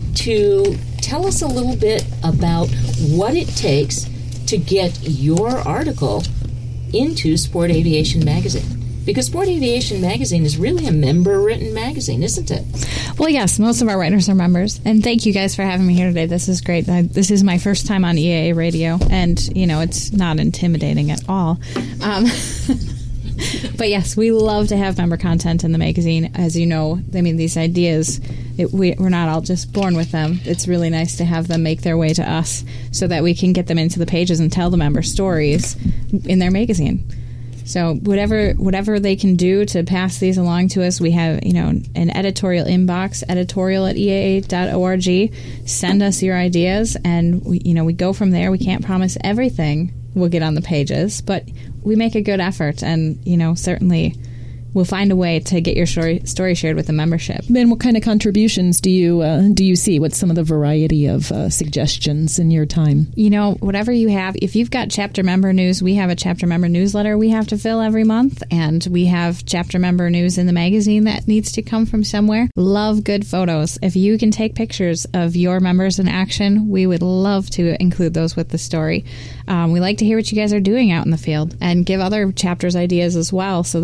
to tell us a little bit about what it takes to get your article into Sport Aviation magazine. Because Sport Aviation magazine is really a member-written magazine, isn't it? Well, yes, most of our writers are members. And thank you guys for having me here today. This is great. I, this is my first time on E A A Radio, and, you know, it's not intimidating at all. Um, but, yes, we love to have member content in the magazine. As you know, I mean, these ideas, it, we, we're not all just born with them. It's really nice to have them make their way to us so that we can get them into the pages and tell the member stories in their magazine. So whatever whatever they can do to pass these along to us, we have, you know, an editorial inbox, editorial at E A A dot org. Send us your ideas, and we, you know, we go from there. We can't promise everything will get on the pages, but we make a good effort, and, you know, certainly we'll find a way to get your story, story shared with the membership. And what kind of contributions do you uh, do you see? What's some of the variety of uh, suggestions in your time? You know, whatever you have, if you've got chapter member news, we have a chapter member newsletter we have to fill every month, and we have chapter member news in the magazine that needs to come from somewhere. Love good photos. If you can take pictures of your members in action, we would love to include those with the story. Um, we like to hear what you guys are doing out in the field and give other chapters ideas as well, so that,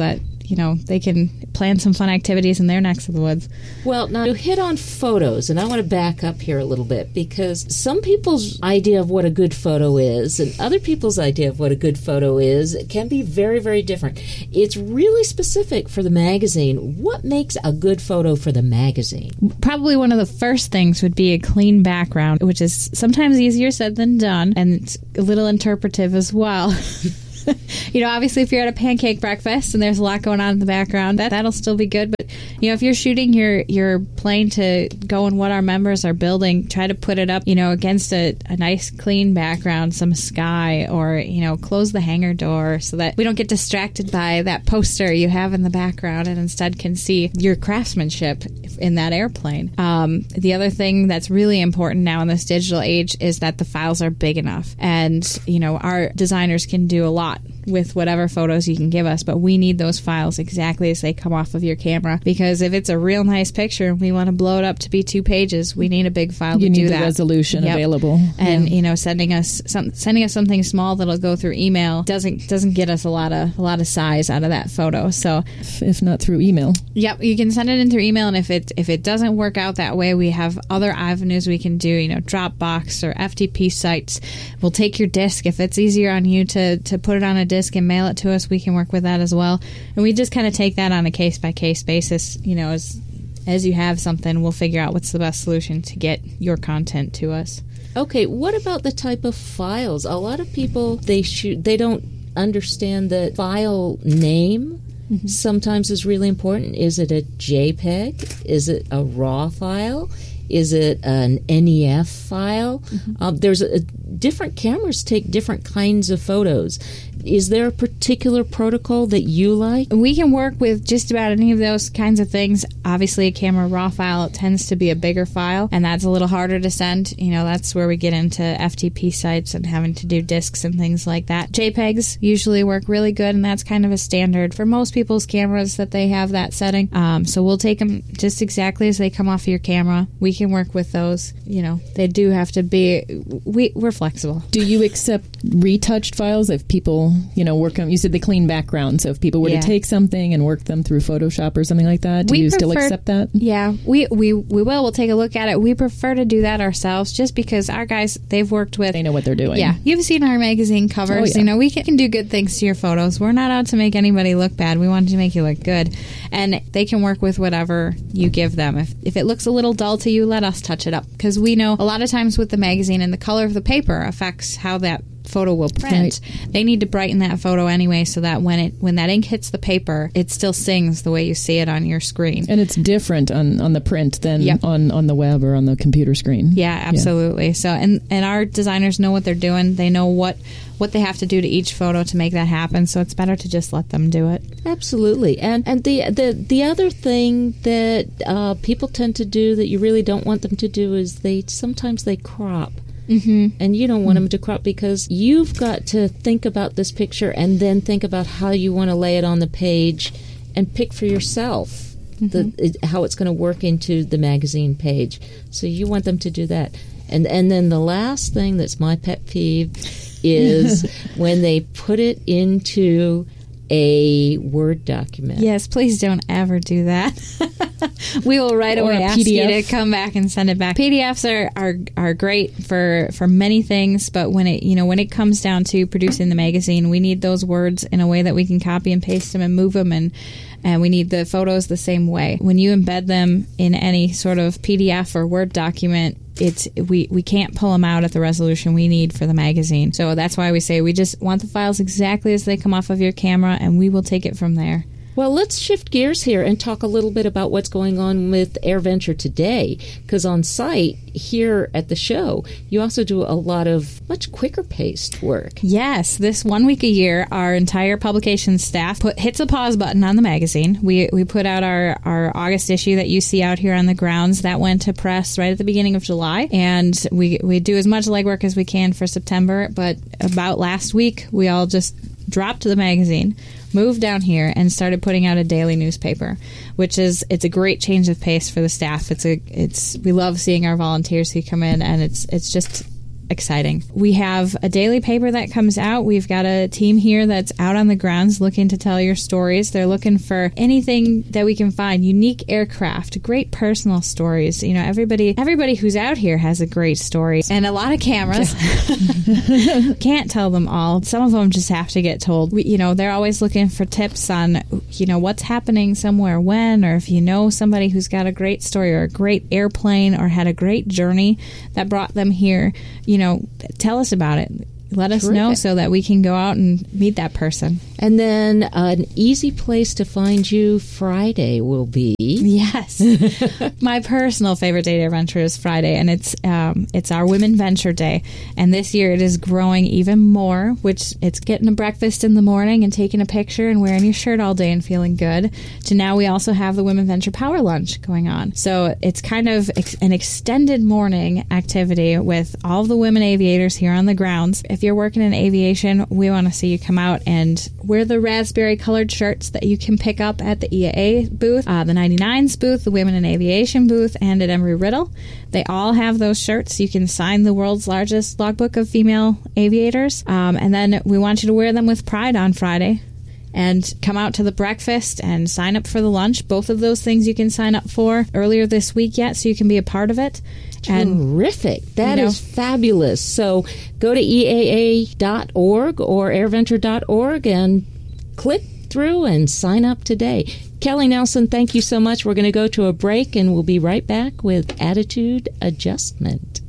you know, they can plan some fun activities in their necks of the woods. Well, now you hit on photos, and I want to back up here a little bit because some people's idea of what a good photo is and other people's idea of what a good photo is can be very, very different. It's really specific for the magazine. What makes a good photo for the magazine? Probably one of the first things would be a clean background, which is sometimes easier said than done, and it's a little interpretive as well. You know, obviously, if you're at a pancake breakfast and there's a lot going on in the background, that, that'll still be good. But, you know, if you're shooting your, your plane to go in what our members are building, try to put it up, you know, against a, a nice, clean background, some sky, or, you know, close the hangar door so that we don't get distracted by that poster you have in the background and instead can see your craftsmanship in that airplane. Um, the other thing that's really important now in this digital age is that the files are big enough. And, you know, our designers can do a lot with whatever photos you can give us, but we need those files exactly as they come off of your camera, because if it's a real nice picture and we want to blow it up to be two pages, we need a big file you to do need that. the resolution Yep. available, and yeah. you know, sending us some, sending us something small that'll go through email doesn't doesn't get us a lot of a lot of size out of that photo. So if, if not through email, yep, you can send it in through email, and if it if it doesn't work out that way, we have other avenues we can do. You know, Dropbox or F T P sites. We'll take your disk if it's easier on you to to put it on a disk and mail it to us. We can work with that as well, and we just kind of take that on a case by case basis. You know, as as you have something, we'll figure out what's the best solution to get your content to us. Okay, what about the type of files? A lot of people, they shoot, they don't understand the file name. Mm-hmm. Sometimes is really important. Is it a JPEG? Is it a RAW file? Is it an N E F file? Mm-hmm. Um, there's a, a, different cameras take different kinds of photos. Is there a particular protocol that you like? We can work with just about any of those kinds of things. Obviously, a camera RAW file tends to be a bigger file, and that's a little harder to send. You know, that's where we get into F T P sites and having to do disks and things like that. JPEGs usually work really good, and that's kind of a standard for most people's cameras that they have that setting. Um, so we'll take them just exactly as they come off of your camera. We can work with those. You know, they do have to be, we, we're flexible. Do you accept retouched files if people, you know, work on, you said the clean background, so if people were Yeah. to take something and work them through Photoshop or something like that, do We you still prefer- accept that? Yeah, we, we we will. We'll take a look at it. We prefer to do that ourselves just because our guys, they've worked with... They know what they're doing. Yeah, you've seen our magazine covers. Oh, yeah. You know, we can, can do good things to your photos. We're not out to make anybody look bad. We want to make you look good. And they can work with whatever you give them. If, if it looks a little dull to you, let us touch it up. Because we know a lot of times with the magazine and the color of the paper affects how that photo will print. Right. They need to brighten that photo anyway so that when it when that ink hits the paper, it still sings the way you see it on your screen. And it's different on, on the print than Yep. on, on the web or on the computer screen. Yeah, absolutely. Yeah. So and, and our designers know what they're doing. They know what what they have to do to each photo to make that happen. So it's better to just let them do it. Absolutely. And and the the, the other thing that uh, people tend to do that you really don't want them to do is they sometimes they crop. Mm-hmm. And you don't want them to crop because you've got to think about this picture and then think about how you want to lay it on the page and pick for yourself mm-hmm. the, how it's going to work into the magazine page. So you want them to do that. And and then the last thing that's my pet peeve is when they put it into a Word document. Yes, please don't ever do that. We will right Or away a ask P D F. you to come back and send it back. P D Fs are, are are great for for many things, but when it you know when it comes down to producing the magazine, we need those words in a way that we can copy and paste them and move them, and and we need the photos the same way. When you embed them in any sort of P D F or Word document, it's we, we can't pull them out at the resolution we need for the magazine. So that's why we say we just want the files exactly as they come off of your camera, and we will take it from there. Well, let's shift gears here and talk a little bit about what's going on with AirVenture today. Because on site here at the show, you also do a lot of much quicker paced work. Yes, this one week a year, our entire publication staff put hits a pause button on the magazine. We we put out our, our August issue that you see out here on the grounds. That went to press right at the beginning of July. And we, we do as much legwork as we can for September. But about last week, we all just dropped the magazine, moved down here, and started putting out a daily newspaper, which is it's a great change of pace for the staff. It's a it's we love seeing our volunteers who come in, and it's it's just exciting. We have a daily paper that comes out. We've got a team here that's out on the grounds looking to tell your stories. They're looking for anything that we can find. Unique aircraft, great personal stories. You know, everybody everybody who's out here has a great story and a lot of cameras. Can't tell them all. Some of them just have to get told. We, you know, they're always looking for tips on, you know, what's happening somewhere when, or if you know somebody who's got a great story or a great airplane or had a great journey that brought them here, you know, tell us about it. Let us Terrific. know so that we can go out and meet that person. And then uh, an easy place to find you Friday will be... Yes. My personal favorite day to adventure is Friday, and it's um, it's our Women Venture Day. And this year it is growing even more, which it's getting a breakfast in the morning and taking a picture and wearing your shirt all day and feeling good, to now we also have the Women Venture Power Lunch going on. So it's kind of ex- an extended morning activity with all of the women aviators here on the grounds. If you're working in aviation, we want to see you come out and wear the raspberry colored shirts that you can pick up at the E A A booth, uh, the ninety-nines booth, the Women in Aviation booth, and at Embry-Riddle. They all have those shirts. You can sign the world's largest logbook of female aviators. Um, and then we want you to wear them with pride on Friday. And come out to the breakfast and sign up for the lunch. Both of those things you can sign up for earlier this week yet, so you can be a part of it. And, Terrific. That you know, is fabulous. So go to E A A dot org or airventure dot org and click through and sign up today. Kelly Nelson, thank you so much. We're going to go to a break, and we'll be right back with Attitude Adjustment.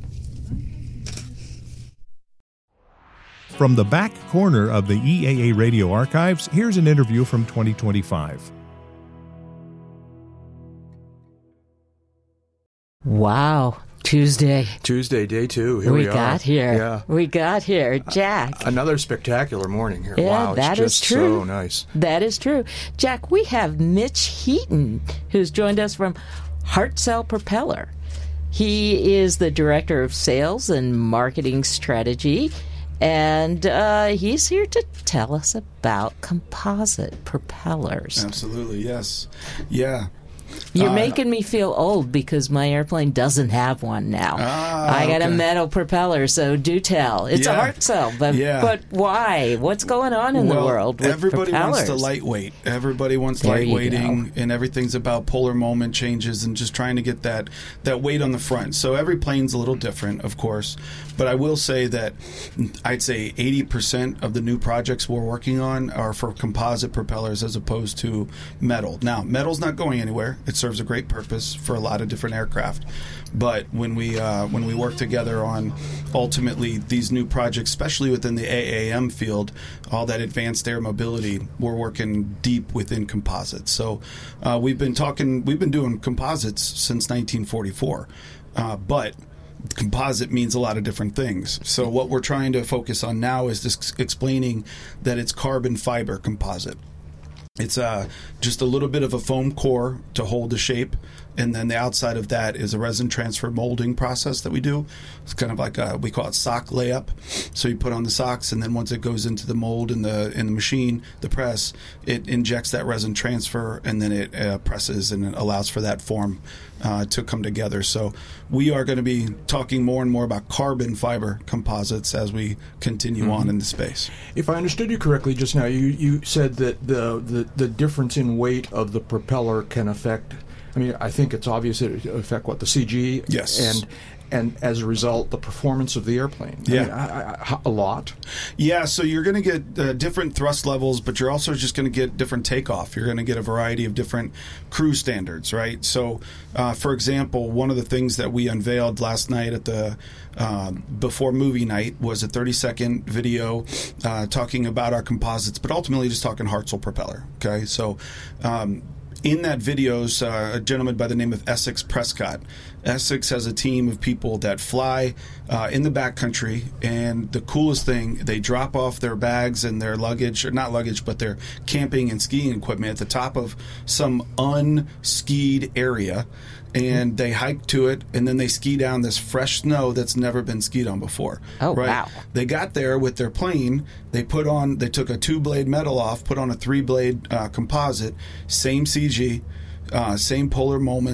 From the back corner of the E A A Radio archives, here's an interview from twenty twenty-five. Wow. Tuesday. Tuesday, day two. Here we, we, are. got here. Yeah. We got here. Jack. Uh, another spectacular morning here. Yeah, wow, that it's is just true. so nice. That is true. Jack, we have Mitch Heaton, who's joined us from Hartzell Propeller. He is the Director of Sales and Marketing Strategy, and uh, he's here to tell us about composite propellers. Absolutely, yes. Yeah. You're Uh, making me feel old because my airplane doesn't have one now. Ah, I got a okay. metal propeller, so do tell. It's Yeah. a heart cell, but Yeah. but why? What's going on in well, the world with everybody propellers? wants to lightweight. Everybody wants There you lightweighting, and everything's about polar moment changes and just trying to get that, that weight on the front. So every plane's a little different, of course. But I will say that I'd say eighty percent of the new projects we're working on are for composite propellers as opposed to metal. Now, metal's not going anywhere. It serves a great purpose for a lot of different aircraft. But when we uh, when we work together on ultimately these new projects, especially within the A A M field, all that advanced air mobility, we're working deep within composites. So uh, we've been talking, we've been doing composites since nineteen forty-four, uh, but composite means a lot of different things. So what we're trying to focus on now is just explaining that it's carbon fiber composite. It's uh, just a little bit of a foam core to hold the shape, and then the outside of that is a resin transfer molding process that we do. It's kind of like a, we call it sock layup. So you put on the socks, and then once it goes into the mold in the in the machine, the press, it injects that resin transfer, and then it uh, presses and it allows for that form uh, to come together. So we are going to be talking more and more about carbon fiber composites as we continue Mm-hmm. on in the space. If I understood you correctly just now, you, you said that the, the, the difference in weight of the propeller can affect, I mean, I think it's obvious it affect what, the C G? Yes. And and as a result, the performance of the airplane. I Yeah. mean, I, I, a lot. Yeah, so you're going to get uh, different thrust levels, but you're also just going to get different takeoff. You're going to get a variety of different cruise standards, right? So, uh, for example, one of the things that we unveiled last night at the uh, before movie night was a thirty-second video uh, talking about our composites, but ultimately just talking Hartzell propeller. Okay, so. Um, In that video is uh, a gentleman by the name of Essex Prescott. Essex has a team of people that fly uh, in the backcountry, and the coolest thing, they drop off their bags and their luggage, or not luggage, but their camping and skiing equipment at the top of some unskied area, and they hike to it, and then they ski down this fresh snow that's never been skied on before. Oh, right? wow. They got there with their plane. They put on, they took a two-blade metal off, put on a three-blade uh, composite, same C G, uh, same polar moments,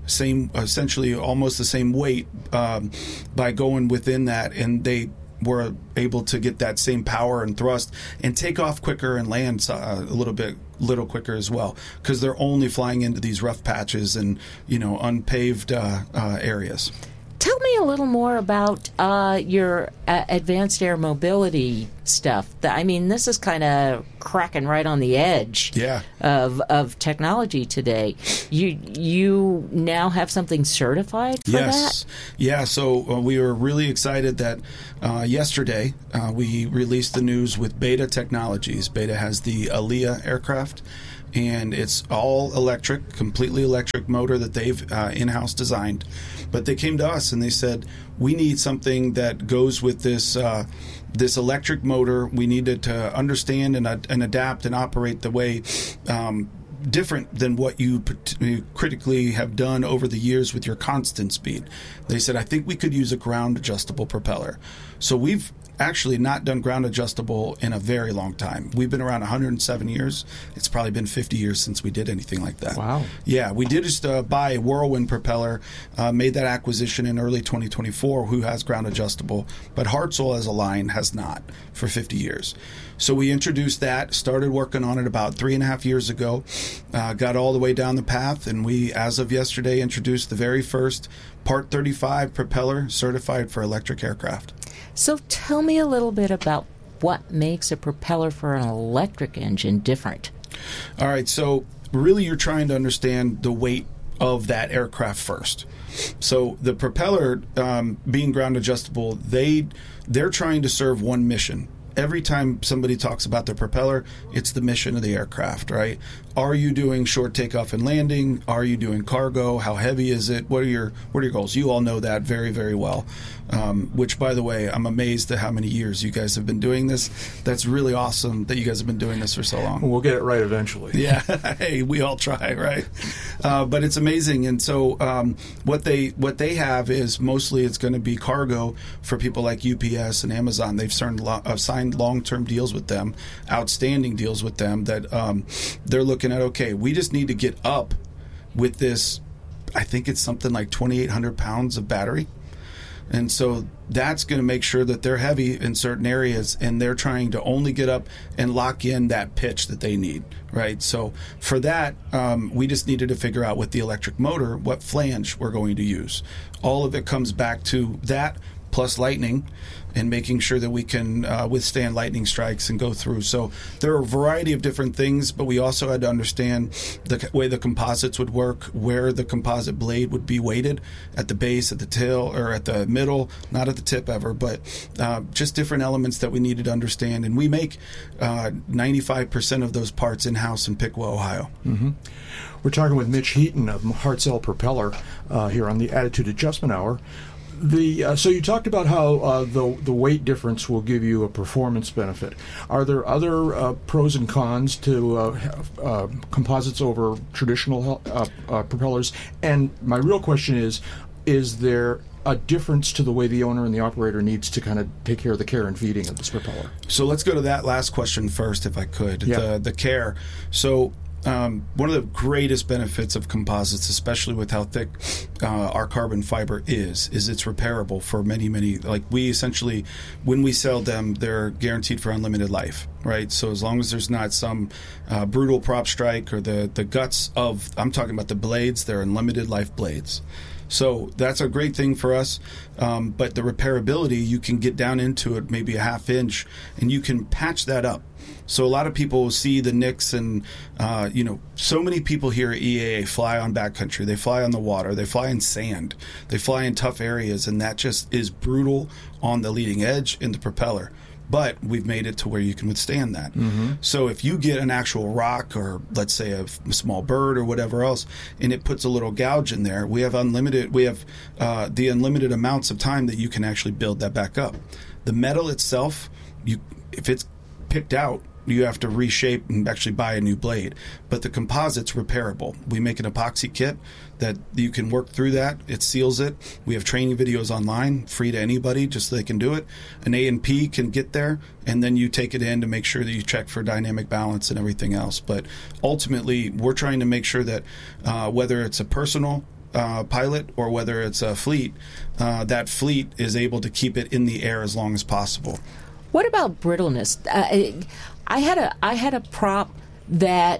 same, essentially almost the same weight um, by going within that, and they were able to get that same power and thrust and take off quicker and land uh, a little bit little quicker as well, because they're only flying into these rough patches and, you know, unpaved uh, uh, areas. Tell me a little more about uh, your uh, advanced air mobility stuff. I mean, this is kind of cracking right on the edge yeah. of of technology today. You you now have something certified for yes. that? Yeah, so uh, we were really excited that uh, yesterday uh, we released the news with Beta Technologies. Beta has the Alea aircraft, and it's all electric, completely electric motor that they've uh, in-house designed. But they came to us and they said, we need something that goes with this uh, this electric motor. We needed to understand and, uh, and adapt and operate the way um, different than what you critically have done over the years with your constant speed. They said, I think we could use a ground adjustable propeller. So we've actually not done ground adjustable in a very long time. We've been around one hundred seven years. It's probably been fifty years since we did anything like that. Wow. Yeah, we did just uh, buy a Whirlwind propeller, uh, made that acquisition in early twenty twenty-four, who has ground adjustable, but Hartzell as a line has not for fifty years. So we introduced that, started working on it about three and a half years ago, uh, got all the way down the path, and we, as of yesterday, introduced the very first Part thirty-five propeller certified for electric aircraft. So tell me a little bit about what makes a propeller for an electric engine different. All right, so really you're trying to understand the weight of that aircraft first. So the propeller, um, being ground adjustable, they, they're trying to serve one mission. Every time somebody talks about the propeller, it's the mission of the aircraft, right? Are you doing short takeoff and landing? Are you doing cargo? How heavy is it? What are your what are your goals? You all know that very, very well. Um, which, by the way, I'm amazed at how many years you guys have been doing this. That's really awesome that you guys have been doing this for so long. We'll get it right eventually. Yeah, hey, we all try, right? Uh, but it's amazing, and so um, what they what they have is mostly it's going to be cargo for people like U P S and Amazon. They've signed, lo- uh, signed long-term deals with them, outstanding deals with them. That um, they're looking at. Okay, we just need to get up with this. I think it's something like twenty-eight hundred pounds of battery. And so that's going to make sure that they're heavy in certain areas, and they're trying to only get up and lock in that pitch that they need, right? So for that, um, we just needed to figure out with the electric motor what flange we're going to use. All of it comes back to that plus lightning and making sure that we can uh, withstand lightning strikes and go through. So there are a variety of different things, but we also had to understand the way the composites would work, where the composite blade would be weighted, at the base, at the tail, or at the middle, not at the tip ever, but uh, just different elements that we needed to understand. And we make uh, ninety-five percent of those parts in-house in Piqua, Ohio. Mm-hmm. We're talking with Mitch Heaton of Hartzell Propeller uh, here on the Attitude Adjustment Hour. The uh, so you talked about how uh, the the weight difference will give you a performance benefit. Are there other uh, pros and cons to uh, have, uh, composites over traditional uh, uh, propellers? And my real question is, is there a difference to the way the owner and the operator needs to kind of take care of the care and feeding of this propeller? So let's go to that last question first, if I could. Yeah. The the care. So. Um, one of the greatest benefits of composites, especially with how thick uh, our carbon fiber is, is it's repairable for many, many. Like we essentially, when we sell them, they're guaranteed for unlimited life, right? So as long as there's not some uh, brutal prop strike or the, the guts of, I'm talking about the blades, they're unlimited life blades. So that's a great thing for us, um, but the repairability, you can get down into it maybe a half inch, and you can patch that up. So a lot of people see the nicks, and uh, you know, so many people here at E A A fly on backcountry. They fly on the water. They fly in sand. They fly in tough areas, and that just is brutal on the leading edge in the propeller. But we've made it to where you can withstand that. Mm-hmm. So if you get an actual rock, or let's say a, a small bird or whatever else, and it puts a little gouge in there, we have unlimited. We have uh, the unlimited amounts of time that you can actually build that back up. The metal itself, you if it's picked out, you have to reshape and actually buy a new blade. But the composite's repairable. We make an epoxy kit that you can work through that. It seals it. We have training videos online, free to anybody, just so they can do it. An A and P can get there, and then you take it in to make sure that you check for dynamic balance and everything else. But ultimately, we're trying to make sure that uh, whether it's a personal uh, pilot or whether it's a fleet, uh, that fleet is able to keep it in the air as long as possible. What about brittleness? Uh, I had a I had a prop that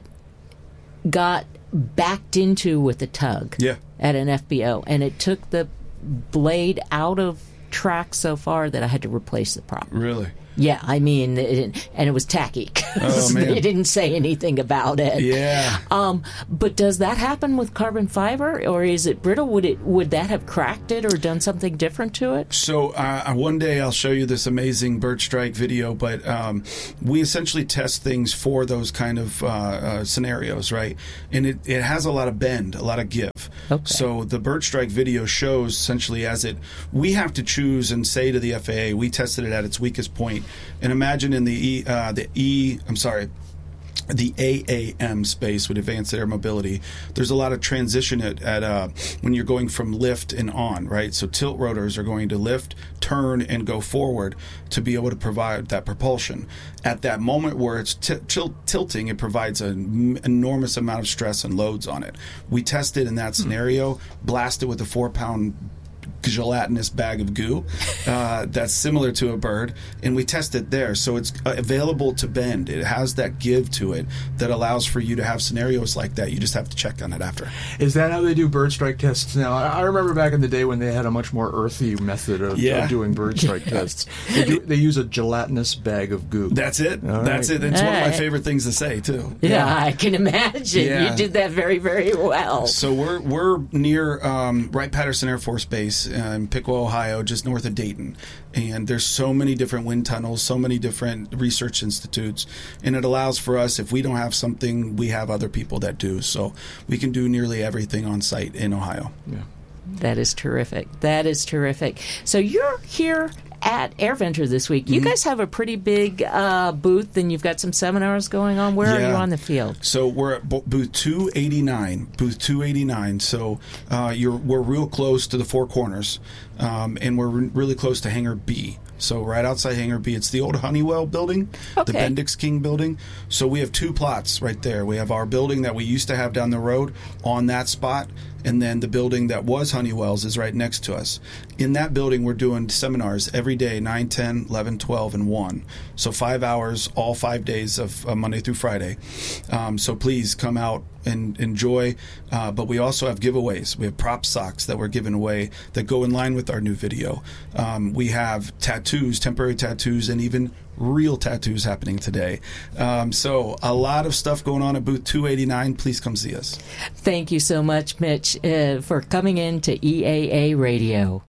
got backed into with a tug yeah. at an F B O, and it took the blade out of track so far that I had to replace the prop. Really? Yeah, I mean, it, and it was tacky. Oh, man. They didn't say anything about it. Yeah. Um, but does that happen with carbon fiber, or is it brittle? Would it would that have cracked it or done something different to it? So uh, one day I'll show you this amazing bird strike video, but um, we essentially test things for those kind of uh, uh, scenarios, right? And it, it has a lot of bend, a lot of give. Okay. So the bird strike video shows essentially as it, we have to choose and say to the F A A, we tested it at its weakest point. And imagine in the E, uh, the E, I'm sorry, the A A M space with advanced air mobility, there's a lot of transition at, at uh, when you're going from lift and on, right? So tilt rotors are going to lift, turn, and go forward to be able to provide that propulsion. At that moment where it's t- til- tilting, it provides an enormous amount of stress and loads on it. We tested in that scenario, blasted with a four-pound gelatinous bag of goo uh, that's similar to a bird, and we test it there. So it's uh, available to bend. It has that give to it that allows for you to have scenarios like that. You just have to check on it after. Is that how they do bird strike tests now? I I remember back in the day when they had a much more earthy method of, Yeah. of doing bird strike tests. They, do, they use a gelatinous bag of goo. That's it. All That's right. it. It's one of my Alright. favorite things to say, too. Yeah, I can imagine. Yeah. You did that very, very well. So we're we're near um, Wright-Patterson Air Force Base uh, in Piqua, Ohio, just north of Dayton. And there's so many different wind tunnels, so many different research institutes. And it allows for us, if we don't have something, we have other people that do. So we can do nearly everything on site in Ohio. Yeah. That is terrific. That is terrific. So you're here at AirVenture this week. You Mm-hmm. guys have a pretty big uh, booth, and you've got some seminars going on. Where are Yeah. you on the field? So we're at bo- booth two eighty-nine. Booth two eighty-nine. So uh, you're we're real close to the Four Corners, um, and we're re- really close to Hangar B. So right outside Hangar B, it's the old Honeywell building, Okay. the Bendix King building. So we have two plots right there. We have our building that we used to have down the road on that spot, and then the building that was Honeywell's is right next to us. In that building, we're doing seminars every day, nine, ten, eleven, twelve, and one. So five hours, all five days of uh, Monday through Friday. Um, so please come out and enjoy. Uh, but we also have giveaways. We have prop socks that we're giving away that go in line with our new video. Um, we have tattoos, temporary tattoos, and even real tattoos happening today. Um, so a lot of stuff going on at booth two eighty-nine. Please come see us. Thank you so much, Mitch, uh, for coming in to E A A Radio.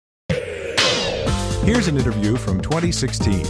Here's an interview from twenty sixteen.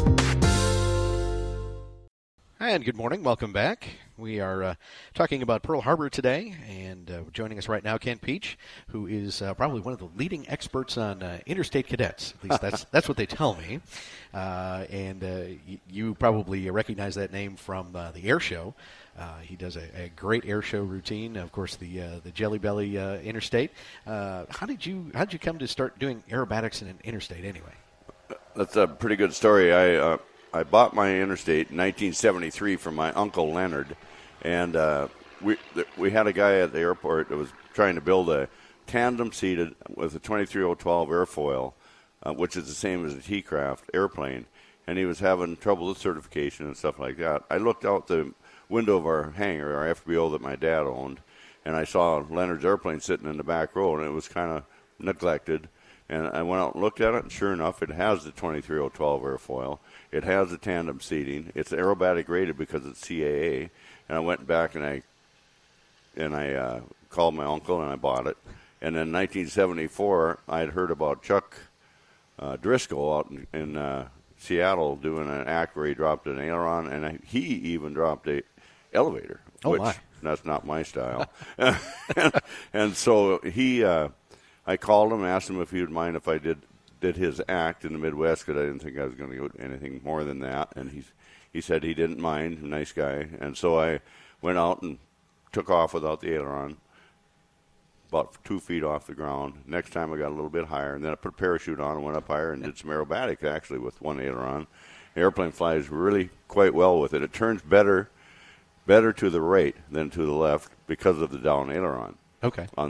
And good morning. Welcome back. We are uh, talking about Pearl Harbor today, and uh, joining us right now, Ken Peach, who is uh, probably one of the leading experts on uh, interstate cadets. At least that's that's what they tell me. Uh, and uh, y- you probably recognize that name from uh, the air show. Uh, he does a, a great air show routine. Of course, the uh, the Jelly Belly uh, Interstate. Uh, how did you how did you come to start doing aerobatics in an interstate anyway? That's a pretty good story. I uh, I bought my Interstate in nineteen seventy-three from my uncle Leonard, and uh, we th- we had a guy at the airport that was trying to build a tandem seated with a twenty-three oh twelve airfoil, uh, which is the same as a T-craft airplane, and he was having trouble with certification and stuff like that. I looked out the window of our hangar, our F B O that my dad owned, and I saw Leonard's airplane sitting in the back row, and it was kind of neglected. And I went out and looked at it, and sure enough, it has the twenty-three oh twelve airfoil. It has the tandem seating. It's aerobatic rated because it's C A A. And I went back and I and I uh, called my uncle and I bought it. And in nineteen seventy-four, I had heard about Chuck uh, Driscoll out in, in uh, Seattle doing an act where he dropped an aileron, and I, he even dropped a elevator, Oh, which my. that's not my style. and, and so he. Uh, I called him, asked him if he would mind if I did did his act in the Midwest, because I didn't think I was going to go anything more than that. And he he said he didn't mind, nice guy. And so I went out and took off without the aileron, about two feet off the ground. Next time I got a little bit higher, and then I put a parachute on and went up higher and did some aerobatics actually with one aileron. The airplane flies really quite well with it. It turns better better to the right than to the left because of the down aileron. Okay. On the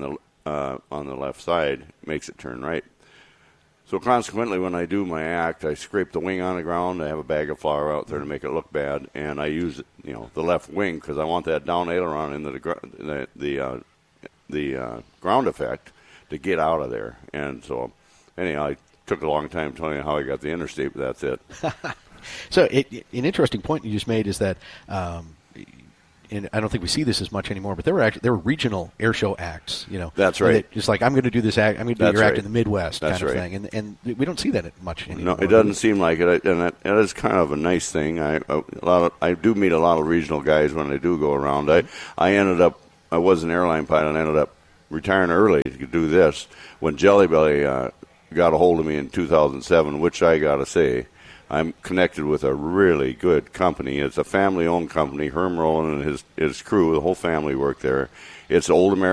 uh, on the left side, makes it turn right. So consequently, when I do my act, I scrape the wing on the ground. I have a bag of flour out there to make it look bad, and I use you know the left wing because I want that down aileron into the gr- the the, uh, the uh, ground effect to get out of there. And so, anyhow, I took a long time telling you how I got the interstate, but that's it. So it, an interesting point you just made is that. Um, And I don't think we see this as much anymore, but there were actually there were regional air show acts, you know. That's right. That just like I'm going to do this act, I'm going to do That's your act right. in the Midwest, That's kind of right. thing, and and we don't see that much anymore. No, it doesn't seem like it, and that, that is kind of a nice thing. I a lot of I do meet a lot of regional guys when I do go around. I I ended up I was an airline pilot and ended up retiring early to do this when Jelly Belly uh, got a hold of me in two thousand seven, which I got to say. I'm connected with a really good company. It's a family-owned company. Herm Rowland and his his crew, the whole family work there. It's old American.